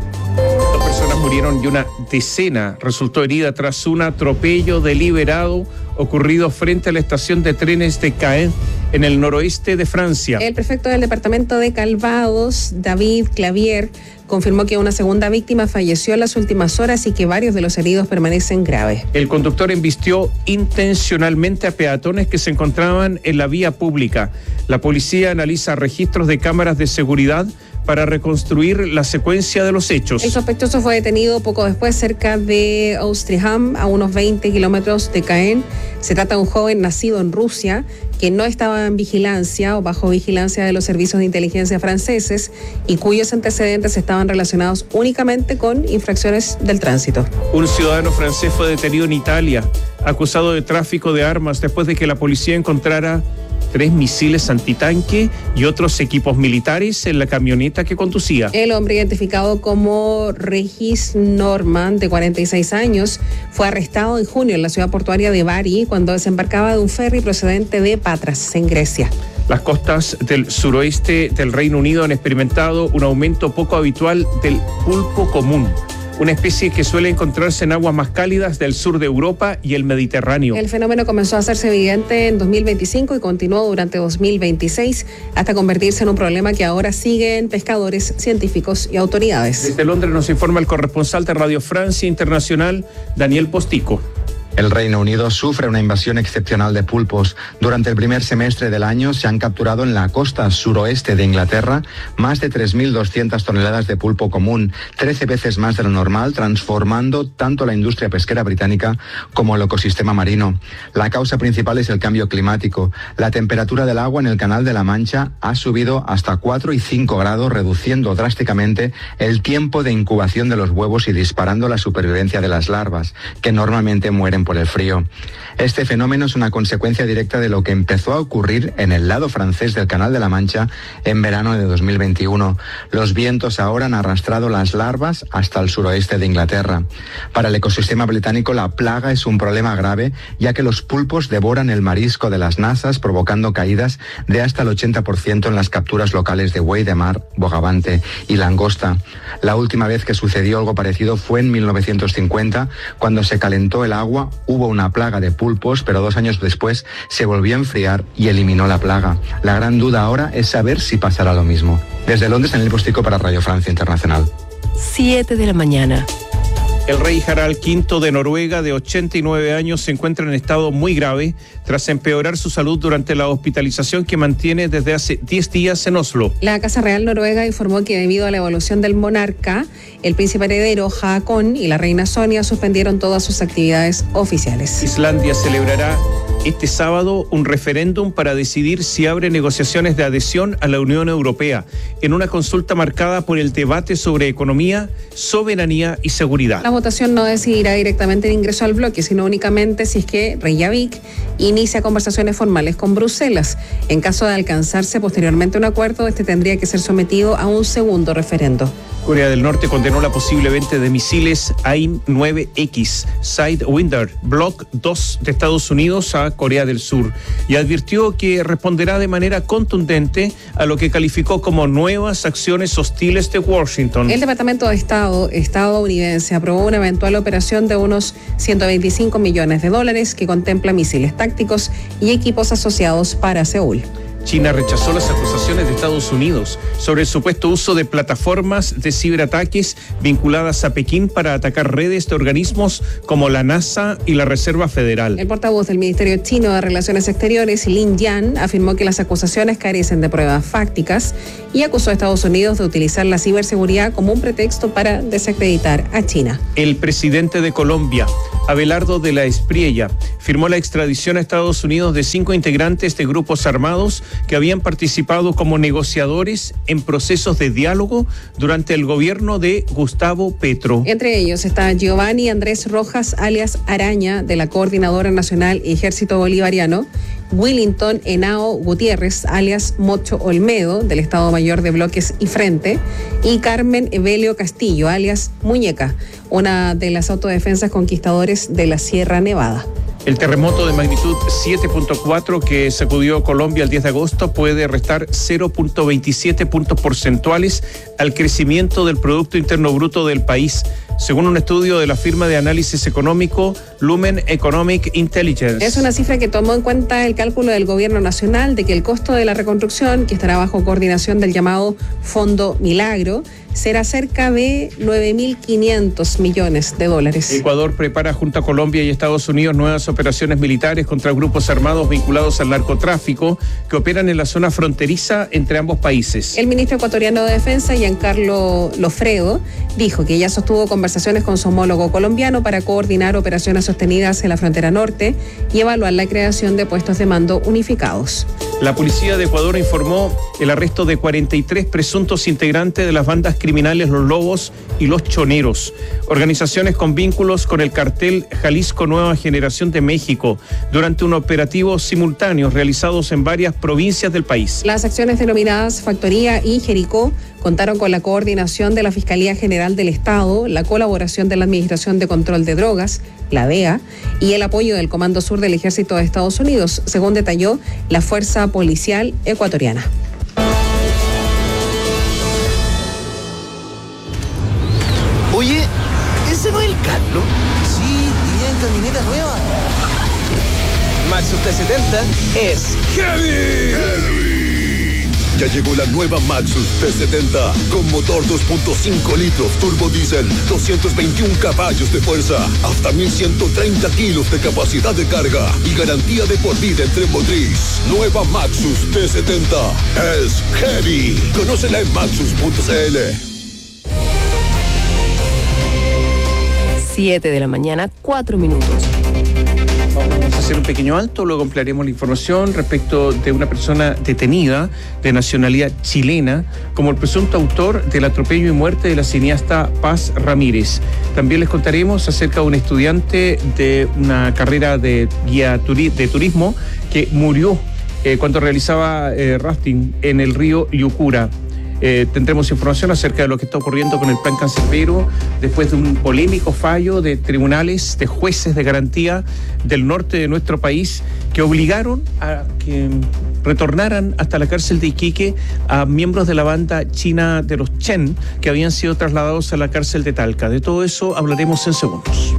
2 personas murieron y una decena resultó herida tras un atropello deliberado ocurrido frente a la estación de trenes de Caen, en el noroeste de Francia. El prefecto del departamento de Calvados, David Clavier, confirmó que una segunda víctima falleció en las últimas horas y que varios de los heridos permanecen graves. El conductor embistió intencionalmente a peatones que se encontraban en la vía pública. La policía analiza registros de cámaras de seguridad para reconstruir la secuencia de los hechos. El sospechoso fue detenido poco después cerca de Ouistreham, a unos 20 kilómetros de Caen. Se trata de un joven nacido en Rusia que no estaba en vigilancia o bajo vigilancia de los servicios de inteligencia franceses y cuyos antecedentes estaban relacionados únicamente con infracciones del tránsito. Un ciudadano francés fue detenido en Italia, acusado de tráfico de armas después de que la policía encontrara 3 misiles antitanque y otros equipos militares en la camioneta que conducía. El hombre, identificado como Regis Norman, de 46 años, fue arrestado en junio en la ciudad portuaria de Bari cuando desembarcaba de un ferry procedente de Patras, en Grecia. Las costas del suroeste del Reino Unido han experimentado un aumento poco habitual del pulpo común, una especie que suele encontrarse en aguas más cálidas del sur de Europa y el Mediterráneo. El fenómeno comenzó a hacerse evidente en 2025 y continuó durante 2026 hasta convertirse en un problema que ahora siguen pescadores, científicos y autoridades. Desde Londres nos informa el corresponsal de Radio Francia Internacional, Daniel Postico. El Reino Unido sufre una invasión excepcional de pulpos. Durante el primer semestre del año se han capturado en la costa suroeste de Inglaterra más de 3.200 toneladas de pulpo común, 13 veces más de lo normal, transformando tanto la industria pesquera británica como el ecosistema marino. La causa principal es el cambio climático. La temperatura del agua en el Canal de la Mancha ha subido hasta 4 y 5 grados, reduciendo drásticamente el tiempo de incubación de los huevos y disparando la supervivencia de las larvas, que normalmente mueren por el frío. Este fenómeno es una consecuencia directa de lo que empezó a ocurrir en el lado francés del Canal de la Mancha en verano de 2021. Los vientos ahora han arrastrado las larvas hasta el suroeste de Inglaterra. Para el ecosistema británico, la plaga es un problema grave, ya que los pulpos devoran el marisco de las nasas, provocando caídas de hasta el 80% en las capturas locales de buey de mar, bogavante y langosta. La última vez que sucedió algo parecido fue en 1950, cuando se calentó el agua. Hubo una plaga de pulpos, pero 2 años después se volvió a enfriar y eliminó la plaga. La gran duda ahora es saber si pasará lo mismo. Desde Londres, Daniel Postico para Radio Francia Internacional. 7 de la mañana. El rey Harald V de Noruega, de 89 años, se encuentra en estado muy grave tras empeorar su salud durante la hospitalización que mantiene desde hace 10 días en Oslo. La Casa Real Noruega informó que debido a la evolución del monarca, el príncipe heredero Haakon y la reina Sonia suspendieron todas sus actividades oficiales. Islandia celebrará este sábado un referéndum para decidir si abre negociaciones de adhesión a la Unión Europea, en una consulta marcada por el debate sobre economía, soberanía y seguridad. La votación no decidirá directamente el ingreso al bloque, sino únicamente si es que Reykjavik inicia conversaciones formales con Bruselas. En caso de alcanzarse posteriormente un acuerdo, este tendría que ser sometido a un segundo referendo. Corea del Norte condenó la posible venta de misiles AIM-9X Sidewinder Block 2 de Estados Unidos a Corea del Sur y advirtió que responderá de manera contundente a lo que calificó como nuevas acciones hostiles de Washington. El Departamento de Estado estadounidense aprobó una eventual operación de unos $125 millones que contempla misiles tácticos y equipos asociados para Seúl. China rechazó las acusaciones de Estados Unidos sobre el supuesto uso de plataformas de ciberataques vinculadas a Pekín para atacar redes de organismos como la NASA y la Reserva Federal. El portavoz del Ministerio Chino de Relaciones Exteriores, Lin Yan, afirmó que las acusaciones carecen de pruebas fácticas y acusó a Estados Unidos de utilizar la ciberseguridad como un pretexto para desacreditar a China. El presidente de Colombia, Abelardo de la Espriella, firmó la extradición a Estados Unidos de 5 integrantes de grupos armados que habían participado como negociadores en procesos de diálogo durante el gobierno de Gustavo Petro. Entre ellos está Giovanni Andrés Rojas, alias Araña, de la Coordinadora Nacional Ejército Bolivariano, Willington Henao Gutiérrez, alias Mocho Olmedo, del Estado Mayor de Bloques y Frente, y Carmen Evelio Castillo, alias Muñeca, una de las autodefensas conquistadores de la Sierra Nevada. El terremoto de magnitud 7.4 que sacudió Colombia el 10 de agosto puede restar 0.27 puntos porcentuales al crecimiento del Producto Interno Bruto del país, según un estudio de la firma de análisis económico Lumen Economic Intelligence. Es una cifra que tomó en cuenta el cálculo del gobierno nacional de que el costo de la reconstrucción, que estará bajo coordinación del llamado Fondo Milagro, será cerca de $9.500 millones. Ecuador prepara junto a Colombia y Estados Unidos nuevas operaciones militares contra grupos armados vinculados al narcotráfico que operan en la zona fronteriza entre ambos países. El ministro ecuatoriano de Defensa, Giancarlo Lofredo, dijo que ya sostuvo conversaciones con su homólogo colombiano para coordinar operaciones sostenidas en la frontera norte y evaluar la creación de puestos de mando unificados. La policía de Ecuador informó el arresto de 43 presuntos integrantes de las bandas criminales Los Lobos y Los Choneros, organizaciones con vínculos con el cartel Jalisco Nueva Generación de México, durante un operativo simultáneo realizados en varias provincias del país. Las acciones denominadas Factoría y Jericó contaron con la coordinación de la Fiscalía General del Estado, la colaboración de la Administración de Control de Drogas, la DEA, y el apoyo del Comando Sur del Ejército de Estados Unidos, según detalló la Fuerza Policial Ecuatoriana. Oye, ¿ese no es el Carlos? Sí, y bien camioneta nueva. Maxus T70 es Heavy. Ya llegó la nueva Maxus T70 con motor 2.5 litros turbo diésel, 221 caballos de fuerza, hasta 1.130 kilos de capacidad de carga y garantía de por vida en tren motriz. Nueva Maxus T70 es Heavy. Conócela en maxus.cl. 7 de la mañana, 4 minutos. Vamos a hacer un pequeño alto, luego ampliaremos la información respecto de una persona detenida de nacionalidad chilena como el presunto autor del atropello y muerte de la cineasta Paz Ramírez. También les contaremos acerca de un estudiante de una carrera de guía de turismo que murió cuando realizaba rafting en el río Yucura. Tendremos información acerca de lo que está ocurriendo con el plan cancerbero después de un polémico fallo de tribunales, de jueces de garantía del norte de nuestro país que obligaron a que retornaran hasta la cárcel de Iquique a miembros de la banda china de los Chen que habían sido trasladados a la cárcel de Talca. De todo eso hablaremos en segundos.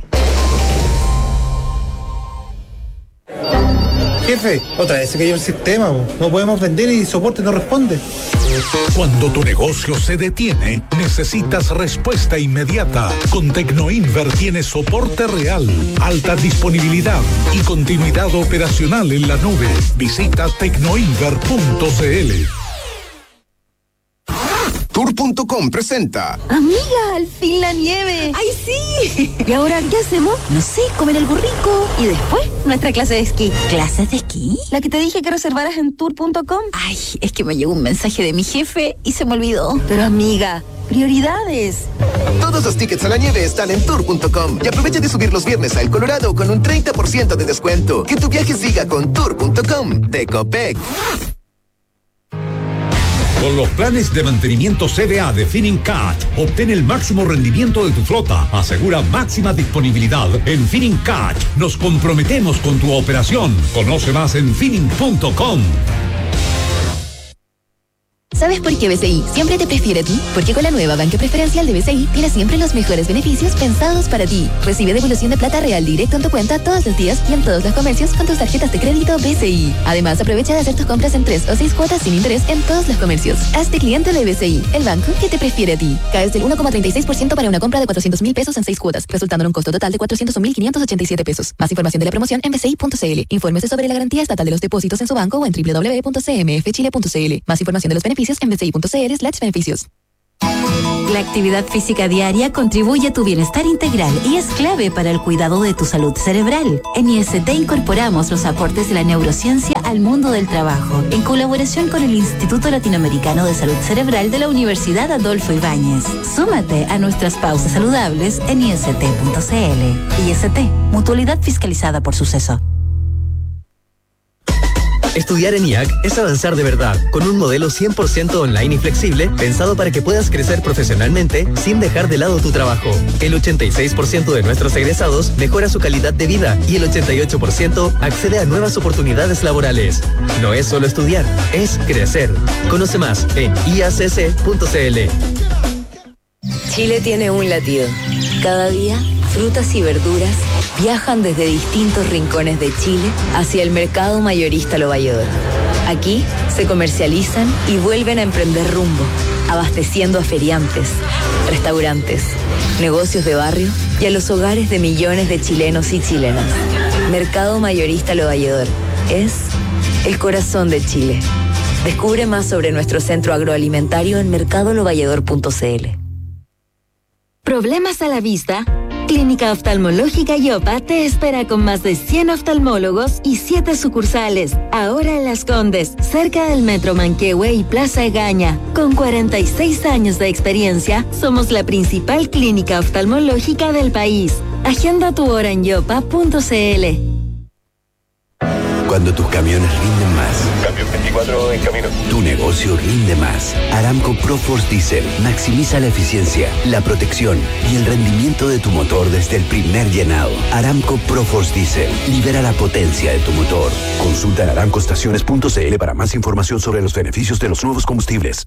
Jefe, otra vez se cayó el sistema, no podemos vender y soporte no responde. Cuando tu negocio se detiene, necesitas respuesta inmediata. Con Tecnoinver tienes soporte real, alta disponibilidad y continuidad operacional en la nube. Visita tecnoinver.cl. Turpo Tour.com presenta. Amiga, al fin la nieve. ¡Ay, sí! ¿Y ahora qué hacemos? No sé, comer algo rico. Y después, nuestra clase de esquí. ¿Clases de esquí? La que te dije que reservaras en Tour.com. Ay, es que me llegó un mensaje de mi jefe y se me olvidó. Pero amiga, prioridades. Todos los tickets a la nieve están en Tour.com. Y aprovecha de subir los viernes a El Colorado con un 30% de descuento. Que tu viaje siga con Tour.com de Copec. Con los planes de mantenimiento CBA de Finincat, obtén el máximo rendimiento de tu flota. Asegura máxima disponibilidad. En Finincat nos comprometemos con tu operación. Conoce más en Finin.com. ¿Sabes por qué BCI siempre te prefiere a ti? Porque con la nueva banca preferencial de BCI tienes siempre los mejores beneficios pensados para ti. Recibe devolución de plata real directo en tu cuenta todos los días y en todos los comercios con tus tarjetas de crédito BCI. Además, aprovecha de hacer tus compras en 3 o 6 cuotas sin interés en todos los comercios. Hazte cliente de BCI, el banco que te prefiere a ti. Caes del 1,36% para una compra de 400,000 pesos en 6 cuotas, resultando en un costo total de 401,587 pesos. Más información de la promoción en bci.cl. Infórmese sobre la garantía estatal de los depósitos en su banco o en www.cmfchile.cl. Más información de los beneficios en bci.cl/beneficios. La actividad física diaria contribuye a tu bienestar integral y es clave para el cuidado de tu salud cerebral. En IST incorporamos los aportes de la neurociencia al mundo del trabajo, en colaboración con el Instituto Latinoamericano de Salud Cerebral de la Universidad Adolfo Ibáñez. Súmate a nuestras pausas saludables en ist.cl. IST, mutualidad fiscalizada por Suceso. Estudiar en IAC es avanzar de verdad, con un modelo 100% online y flexible, pensado para que puedas crecer profesionalmente sin dejar de lado tu trabajo. El 86% de nuestros egresados mejora su calidad de vida y el 88% accede a nuevas oportunidades laborales. No es solo estudiar, es crecer. Conoce más en iacc.cl. Chile tiene un latido. Cada día, frutas y verduras viajan desde distintos rincones de Chile hacia el mercado mayorista Lo Valledor. Aquí se comercializan y vuelven a emprender rumbo, abasteciendo a feriantes, restaurantes, negocios de barrio y a los hogares de millones de chilenos y chilenas. Mercado mayorista Lo Valledor es el corazón de Chile. Descubre más sobre nuestro centro agroalimentario en mercadolovalledor.cl. ¿Problemas a la vista? Clínica Oftalmológica Yopa te espera con más de 100 oftalmólogos y 7 sucursales. Ahora en Las Condes, cerca del Metro Manquehue y Plaza Egaña. Con 46 años de experiencia, somos la principal clínica oftalmológica del país. Agenda tu hora en yopa.cl. Cuando tus camiones rinden más. Camión 24 en camino. Tu negocio rinde más. Aramco ProForce Diesel maximiza la eficiencia, la protección y el rendimiento de tu motor desde el primer llenado. Aramco ProForce Diesel libera la potencia de tu motor. Consulta en aramcoestaciones.cl para más información sobre los beneficios de los nuevos combustibles.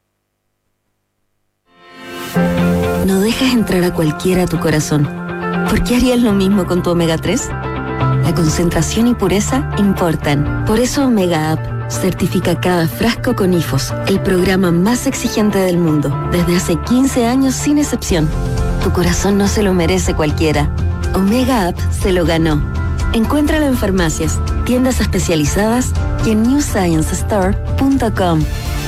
No dejas entrar a cualquiera a tu corazón. ¿Por qué harías lo mismo con tu omega 3? La concentración y pureza importan. Por eso Omega Up certifica cada frasco con IFOS, el programa más exigente del mundo, desde hace 15 años sin excepción. Tu corazón no se lo merece cualquiera. Omega Up se lo ganó. Encuéntralo en farmacias, tiendas especializadas y en newsciencestore.com.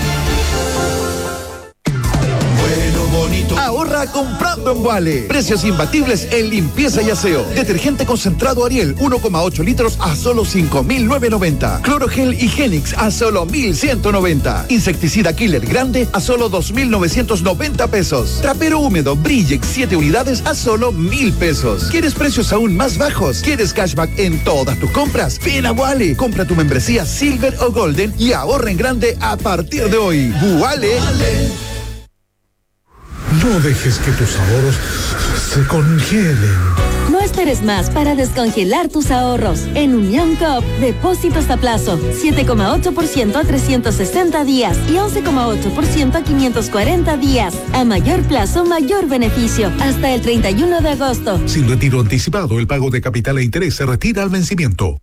Ahorra comprando en Wale. Precios imbatibles en limpieza y aseo. Detergente concentrado Ariel 1,8 litros a solo 5.990. Clorogel Higienix a solo 1.190. Insecticida Killer Grande a solo 2.990 pesos. Trapero húmedo Brillex 7 unidades a solo 1.000 pesos. ¿Quieres precios aún más bajos? ¿Quieres cashback en todas tus compras? Ven a Wale. Compra tu membresía Silver o Golden y ahorra en grande a partir de hoy. Wale. No dejes que tus ahorros se congelen. No esperes más para descongelar tus ahorros. En Unión Coop, depósitos a plazo, 7,8% a 360 días y 11,8% a 540 días. A mayor plazo, mayor beneficio. Hasta el 31 de agosto. Sin retiro anticipado, el pago de capital e interés se retira al vencimiento.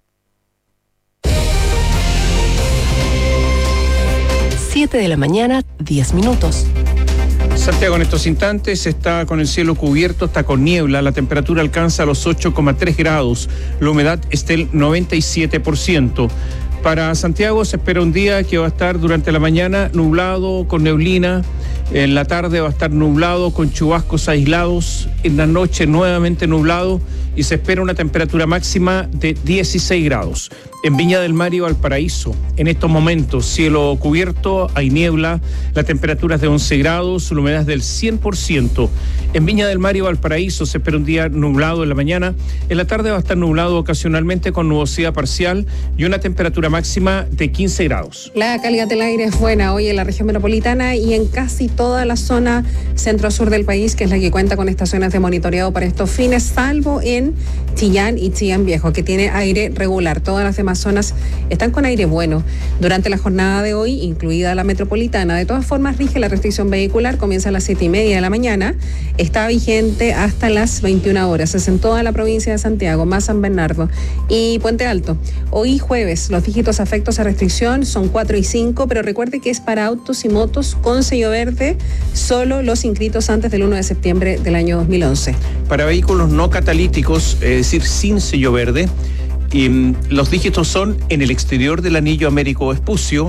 7 de la mañana, 10 minutos. Santiago en estos instantes está con el cielo cubierto, está con niebla, la temperatura alcanza los 8,3 grados, la humedad está del 97%. Para Santiago se espera un día que va a estar durante la mañana nublado, con neblina, En la tarde va a estar nublado con chubascos aislados. En la noche nuevamente nublado y se espera una temperatura máxima de 16 grados. En Viña del Mar y Valparaíso, en estos momentos, cielo cubierto, hay niebla, la temperatura es de 11 grados, la humedad es del 100%. En Viña del Mar y Valparaíso se espera un día nublado en la mañana, en la tarde va a estar nublado ocasionalmente con nubosidad parcial y una temperatura máxima de 15 grados. La calidad del aire es buena hoy en la región metropolitana y en casi toda la zona centro-sur del país, que es la que cuenta con estaciones de monitoreado para estos fines, salvo en Chillán y Chillán Viejo, que tiene aire regular. Todas las demás zonas están con aire bueno. Durante la jornada de hoy, incluida la metropolitana, de todas formas rige la restricción vehicular, comienza a las 7:30 de la mañana, está vigente hasta las 21 horas. Es en toda la provincia de Santiago, más San Bernardo y Puente Alto. Hoy jueves, los dígitos afectos a restricción son 4 y 5, pero recuerde que es para autos y motos con sello verde, solo los inscritos antes del 1 de septiembre del año 2011. Para vehículos no catalíticos, es decir, sin sello verde, y los dígitos son en el exterior del anillo Américo Vespucio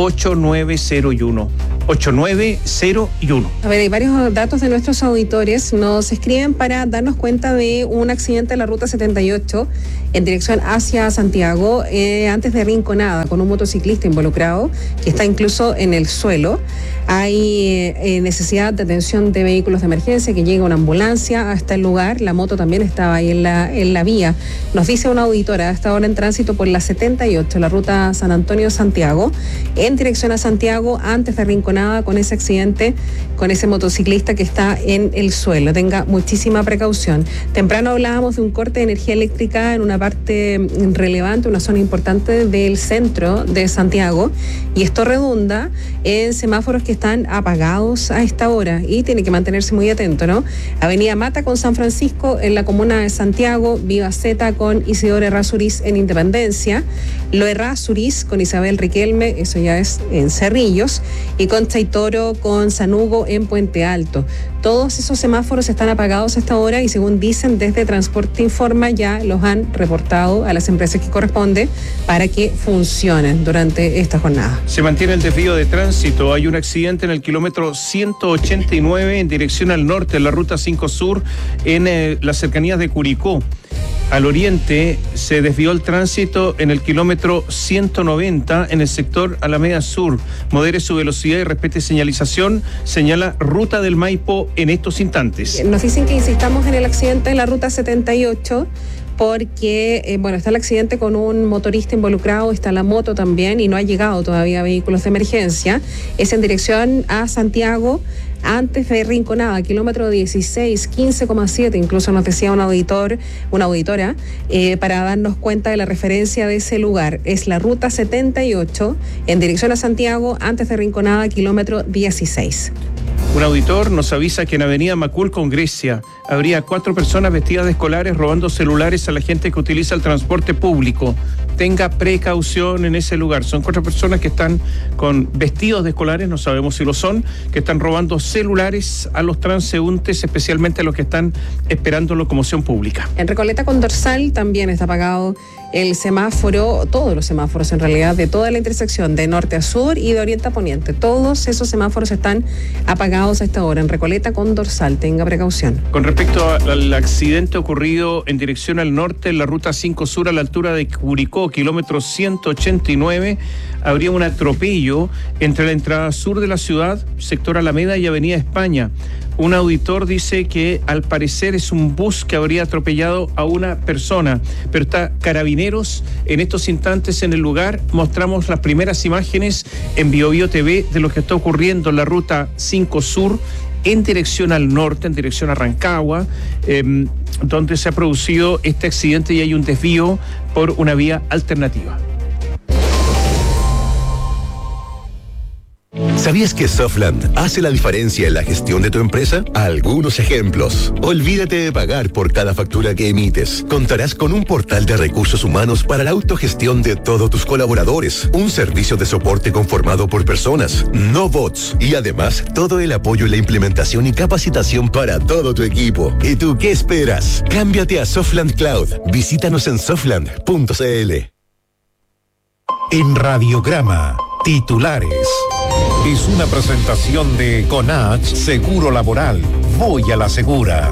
8901. 8901. A ver, hay varios datos de nuestros auditores. Nos escriben para darnos cuenta de un accidente en la ruta 78 en dirección hacia Santiago, antes de Rinconada, con un motociclista involucrado que está incluso en el suelo. Hay necesidad de atención de vehículos de emergencia, que llega una ambulancia hasta el lugar. La moto también estaba ahí en la vía. Nos dice una auditora, hasta ahora en tránsito por la 78, la ruta San Antonio-Santiago, en dirección a Santiago, antes de Rinconada, con ese accidente, con ese motociclista que está en el suelo. Tenga muchísima precaución. Temprano hablábamos de un corte de energía eléctrica en una parte relevante, una zona importante del centro de Santiago, y esto redunda en semáforos que están apagados a esta hora y tiene que mantenerse muy atento, ¿no? Avenida Mata con San Francisco en la comuna de Santiago, Viva Zeta con Isidoro Errázuriz en Independencia, Lo Errázuriz con Isabel Riquelme, eso ya es en Cerrillos, y con Chaitoro con San Hugo en Puente Alto. Todos esos semáforos están apagados a esta hora y, según dicen desde Transporte Informa, ya los han reportado a las empresas que corresponde para que funcionen durante esta jornada. Se mantiene el desvío de tránsito. Hay un accidente en el kilómetro 189 en dirección al norte, en la ruta 5 Sur, en las cercanías de Curicó. Al oriente se desvió el tránsito en el kilómetro 190 en el sector Alameda Sur. Modere su velocidad y respete señalización, señala Ruta del Maipo en estos instantes. Nos dicen que insistamos en el accidente en la ruta 78 porque, está el accidente con un motorista involucrado, está la moto también y no ha llegado todavía autos de emergencia. Es en dirección a Santiago, antes de Rinconada, kilómetro 16, 15,7, incluso nos decía una auditora, para darnos cuenta de la referencia de ese lugar. Es la ruta 78, en dirección a Santiago, antes de Rinconada, kilómetro 16. Un auditor nos avisa que en Avenida Macul con Grecia habría 4 personas vestidas de escolares robando celulares a la gente que utiliza el transporte público. Tenga precaución en ese lugar. Son 4 personas que están con vestidos de escolares, no sabemos si lo son, que están robando celulares a los transeúntes, especialmente a los que están esperando locomoción pública. En Recoleta con Dorsal también está apagado el semáforo, todos los semáforos en realidad, de toda la intersección de norte a sur y de oriente a poniente. Todos esos semáforos están apagados a esta hora. En Recoleta con Dorsal, tenga precaución. Con respecto al accidente ocurrido en dirección al norte, en la ruta 5 Sur, a la altura de Curicó, kilómetro 189, habría un atropello entre la entrada sur de la ciudad, sector Alameda y Avenida España. Un auditor dice que al parecer es un bus que habría atropellado a una persona, pero está Carabineros en estos instantes en el lugar. Mostramos las primeras imágenes en BioBio TV de lo que está ocurriendo en la ruta 5 Sur, en dirección al norte, en dirección a Rancagua, donde se ha producido este accidente y hay un desvío por una vía alternativa. ¿Sabías que Softland hace la diferencia en la gestión de tu empresa? Algunos ejemplos. Olvídate de pagar por cada factura que emites. Contarás con un portal de recursos humanos para la autogestión de todos tus colaboradores. Un servicio de soporte conformado por personas, no bots. Y además, todo el apoyo en la implementación y capacitación para todo tu equipo. ¿Y tú qué esperas? Cámbiate a Softland Cloud. Visítanos en softland.cl. En Radiograma, titulares. Es una presentación de Conach Seguro Laboral. Voy a la segura.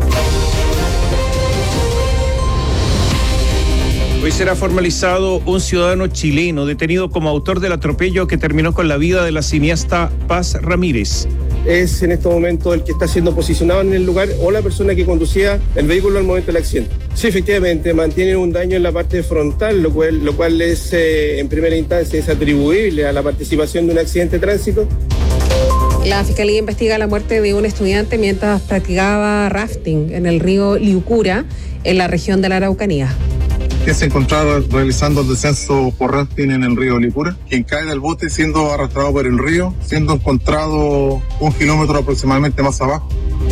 Hoy será formalizado un ciudadano chileno detenido como autor del atropello que terminó con la vida de la cineasta Paz Ramírez. Es en estos momentos el que está siendo posicionado en el lugar o la persona que conducía el vehículo al momento del accidente. Sí, efectivamente, mantiene un daño en la parte frontal, lo cual es, en primera instancia, es atribuible a la participación de un accidente de tránsito. La Fiscalía investiga la muerte de un estudiante mientras practicaba rafting en el río Liucura, en la región de la Araucanía. Que se encontraba realizando el descenso por rafting en el río Licura, quien cae del bote siendo arrastrado por el río, siendo encontrado 1 kilómetro aproximadamente más abajo.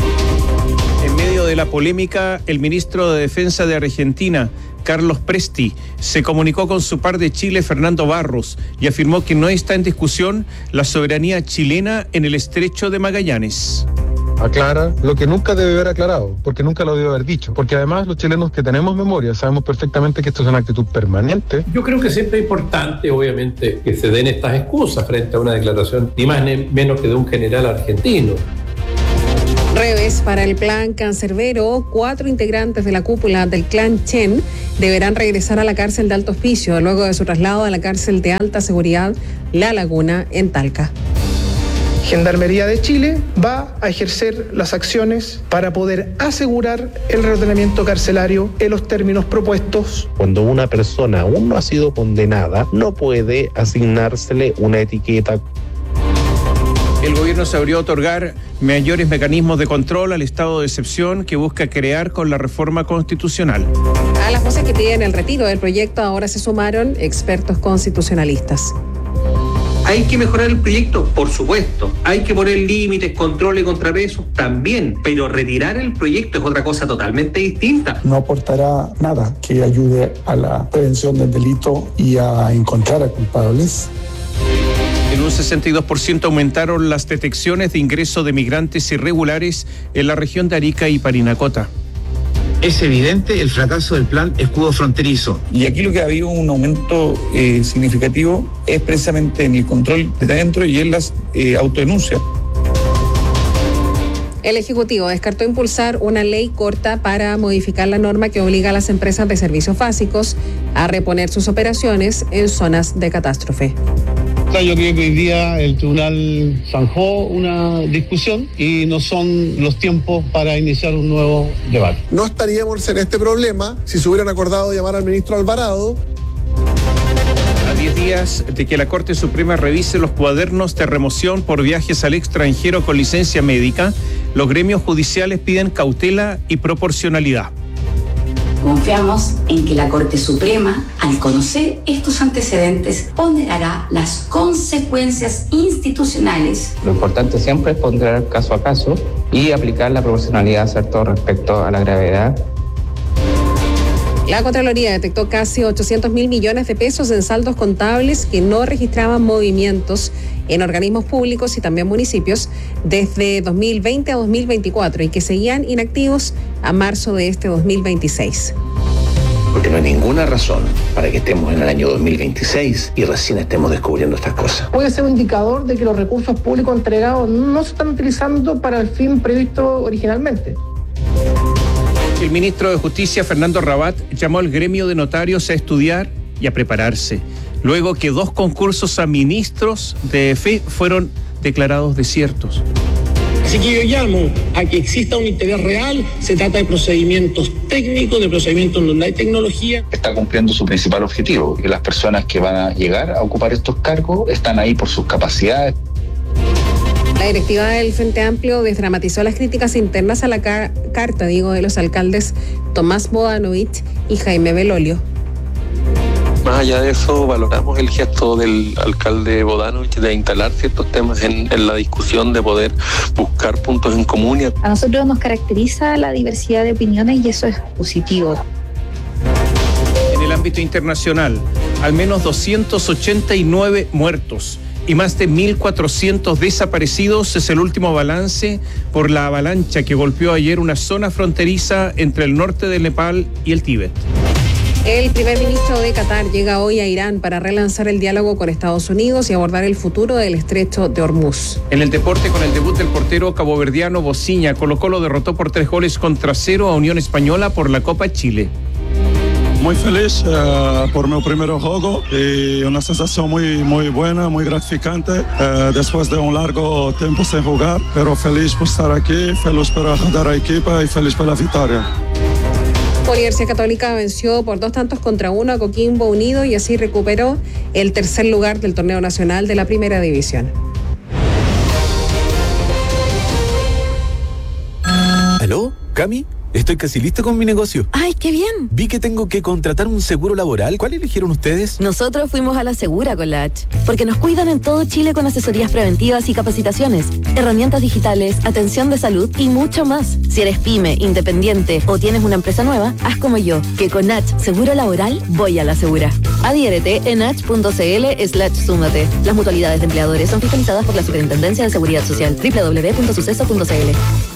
En medio de la polémica, el ministro de Defensa de Argentina, Carlos Presti, se comunicó con su par de Chile, Fernando Barros, y afirmó que no está en discusión la soberanía chilena en el estrecho de Magallanes. Aclara lo que nunca debe haber aclarado, porque nunca lo debe haber dicho, porque además los chilenos que tenemos memoria sabemos perfectamente que esto es una actitud permanente. Yo creo que siempre es importante, obviamente, que se den estas excusas frente a una declaración ni más ni menos que de un general argentino. Revés para el plan Cancerbero. 4 integrantes de la cúpula del clan Chen deberán regresar a la cárcel de Alto Hospicio luego de su traslado a la cárcel de alta seguridad La Laguna en Talca. Gendarmería de Chile va a ejercer las acciones para poder asegurar el reordenamiento carcelario en los términos propuestos. Cuando una persona aún no ha sido condenada, no puede asignársele una etiqueta. El gobierno se abrió a otorgar mayores mecanismos de control al estado de excepción que busca crear con la reforma constitucional. A las voces que piden el retiro del proyecto ahora se sumaron expertos constitucionalistas. ¿Hay que mejorar el proyecto? Por supuesto. ¿Hay que poner límites, controles y contrapesos? También. Pero retirar el proyecto es otra cosa totalmente distinta. No aportará nada que ayude a la prevención del delito y a encontrar a culpables. En un 62% aumentaron las detecciones de ingreso de migrantes irregulares en la región de Arica y Parinacota. Es evidente el fracaso del plan escudo fronterizo. Y aquí lo que ha habido un aumento significativo es precisamente en el control de adentro y en las autodenuncias. El Ejecutivo descartó impulsar una ley corta para modificar la norma que obliga a las empresas de servicios básicos a reponer sus operaciones en zonas de catástrofe. Yo creo que hoy día el tribunal zanjó una discusión y no son los tiempos para iniciar un nuevo debate. No estaríamos en este problema si se hubieran acordado llamar al ministro Alvarado. A 10 días de que la Corte Suprema revise los cuadernos de remoción por viajes al extranjero con licencia médica, los gremios judiciales piden cautela y proporcionalidad. Confiamos en que la Corte Suprema, al conocer estos antecedentes, ponderará las consecuencias institucionales. Lo importante siempre es ponderar caso a caso y aplicar la proporcionalidad, ¿cierto?, respecto a la gravedad. La Contraloría detectó casi 800.000 millones de pesos en saldos contables que no registraban movimientos en organismos públicos y también municipios desde 2020 a 2024 y que seguían inactivos a marzo de este 2026. Porque no hay ninguna razón para que estemos en el año 2026 y recién estemos descubriendo estas cosas. Puede ser un indicador de que los recursos públicos entregados no se están utilizando para el fin previsto originalmente. El ministro de Justicia, Fernando Rabat, llamó al gremio de notarios a estudiar y a prepararse, luego que 2 concursos a ministros de fe fueron declarados desiertos. Así que yo llamo a que exista un interés real, se trata de procedimientos técnicos, de procedimientos donde hay tecnología. Está cumpliendo su principal objetivo, que las personas que van a llegar a ocupar estos cargos están ahí por sus capacidades. La directiva del Frente Amplio desdramatizó las críticas internas a la carta, de los alcaldes Tomás Bodanovich y Jaime Belolio. Más allá de eso, valoramos el gesto del alcalde Bodanovich de instalar ciertos temas en la discusión, de poder buscar puntos en común. A nosotros nos caracteriza la diversidad de opiniones y eso es positivo. En el ámbito internacional, al menos 289 muertos y más de 1.400 desaparecidos es el último balance por la avalancha que golpeó ayer una zona fronteriza entre el norte de Nepal y el Tíbet. El primer ministro de Qatar llega hoy a Irán para relanzar el diálogo con Estados Unidos y abordar el futuro del estrecho de Hormuz. En el deporte, con el debut del portero caboverdiano Bociña, Colo-Colo derrotó por 3-0 a Unión Española por la Copa Chile. Muy feliz por mi primer juego y una sensación muy buena, muy gratificante después de un largo tiempo sin jugar, pero feliz por estar aquí, feliz por ayudar a la equipa y feliz por la victoria. Universidad Católica venció por 2-1 a Coquimbo Unido y así recuperó el tercer lugar del torneo nacional de la Primera División. ¿Aló? ¿Cami? Estoy casi listo con mi negocio. ¡Ay, qué bien! Vi que tengo que contratar un seguro laboral. ¿Cuál eligieron ustedes? Nosotros fuimos a la Segura con la H, porque nos cuidan en todo Chile con asesorías preventivas y capacitaciones, herramientas digitales, atención de salud y mucho más. Si eres pyme, independiente o tienes una empresa nueva, haz como yo, que con H Seguro Laboral voy a la Segura. Adhiérete en h.cl/súmate. Las mutualidades de empleadores son fiscalizadas por la Superintendencia de Seguridad Social. www.suceso.cl.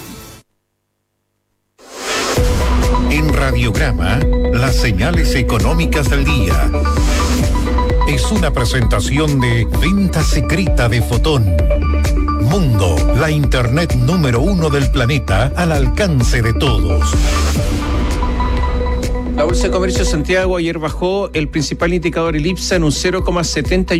En Radiograma, las señales económicas del día. Es una presentación de Venta Secreta de Fotón. Mundo, la internet número 1 del planeta al alcance de todos. La Bolsa de Comercio de Santiago ayer bajó el principal indicador, el IPSA, en un 0,71%.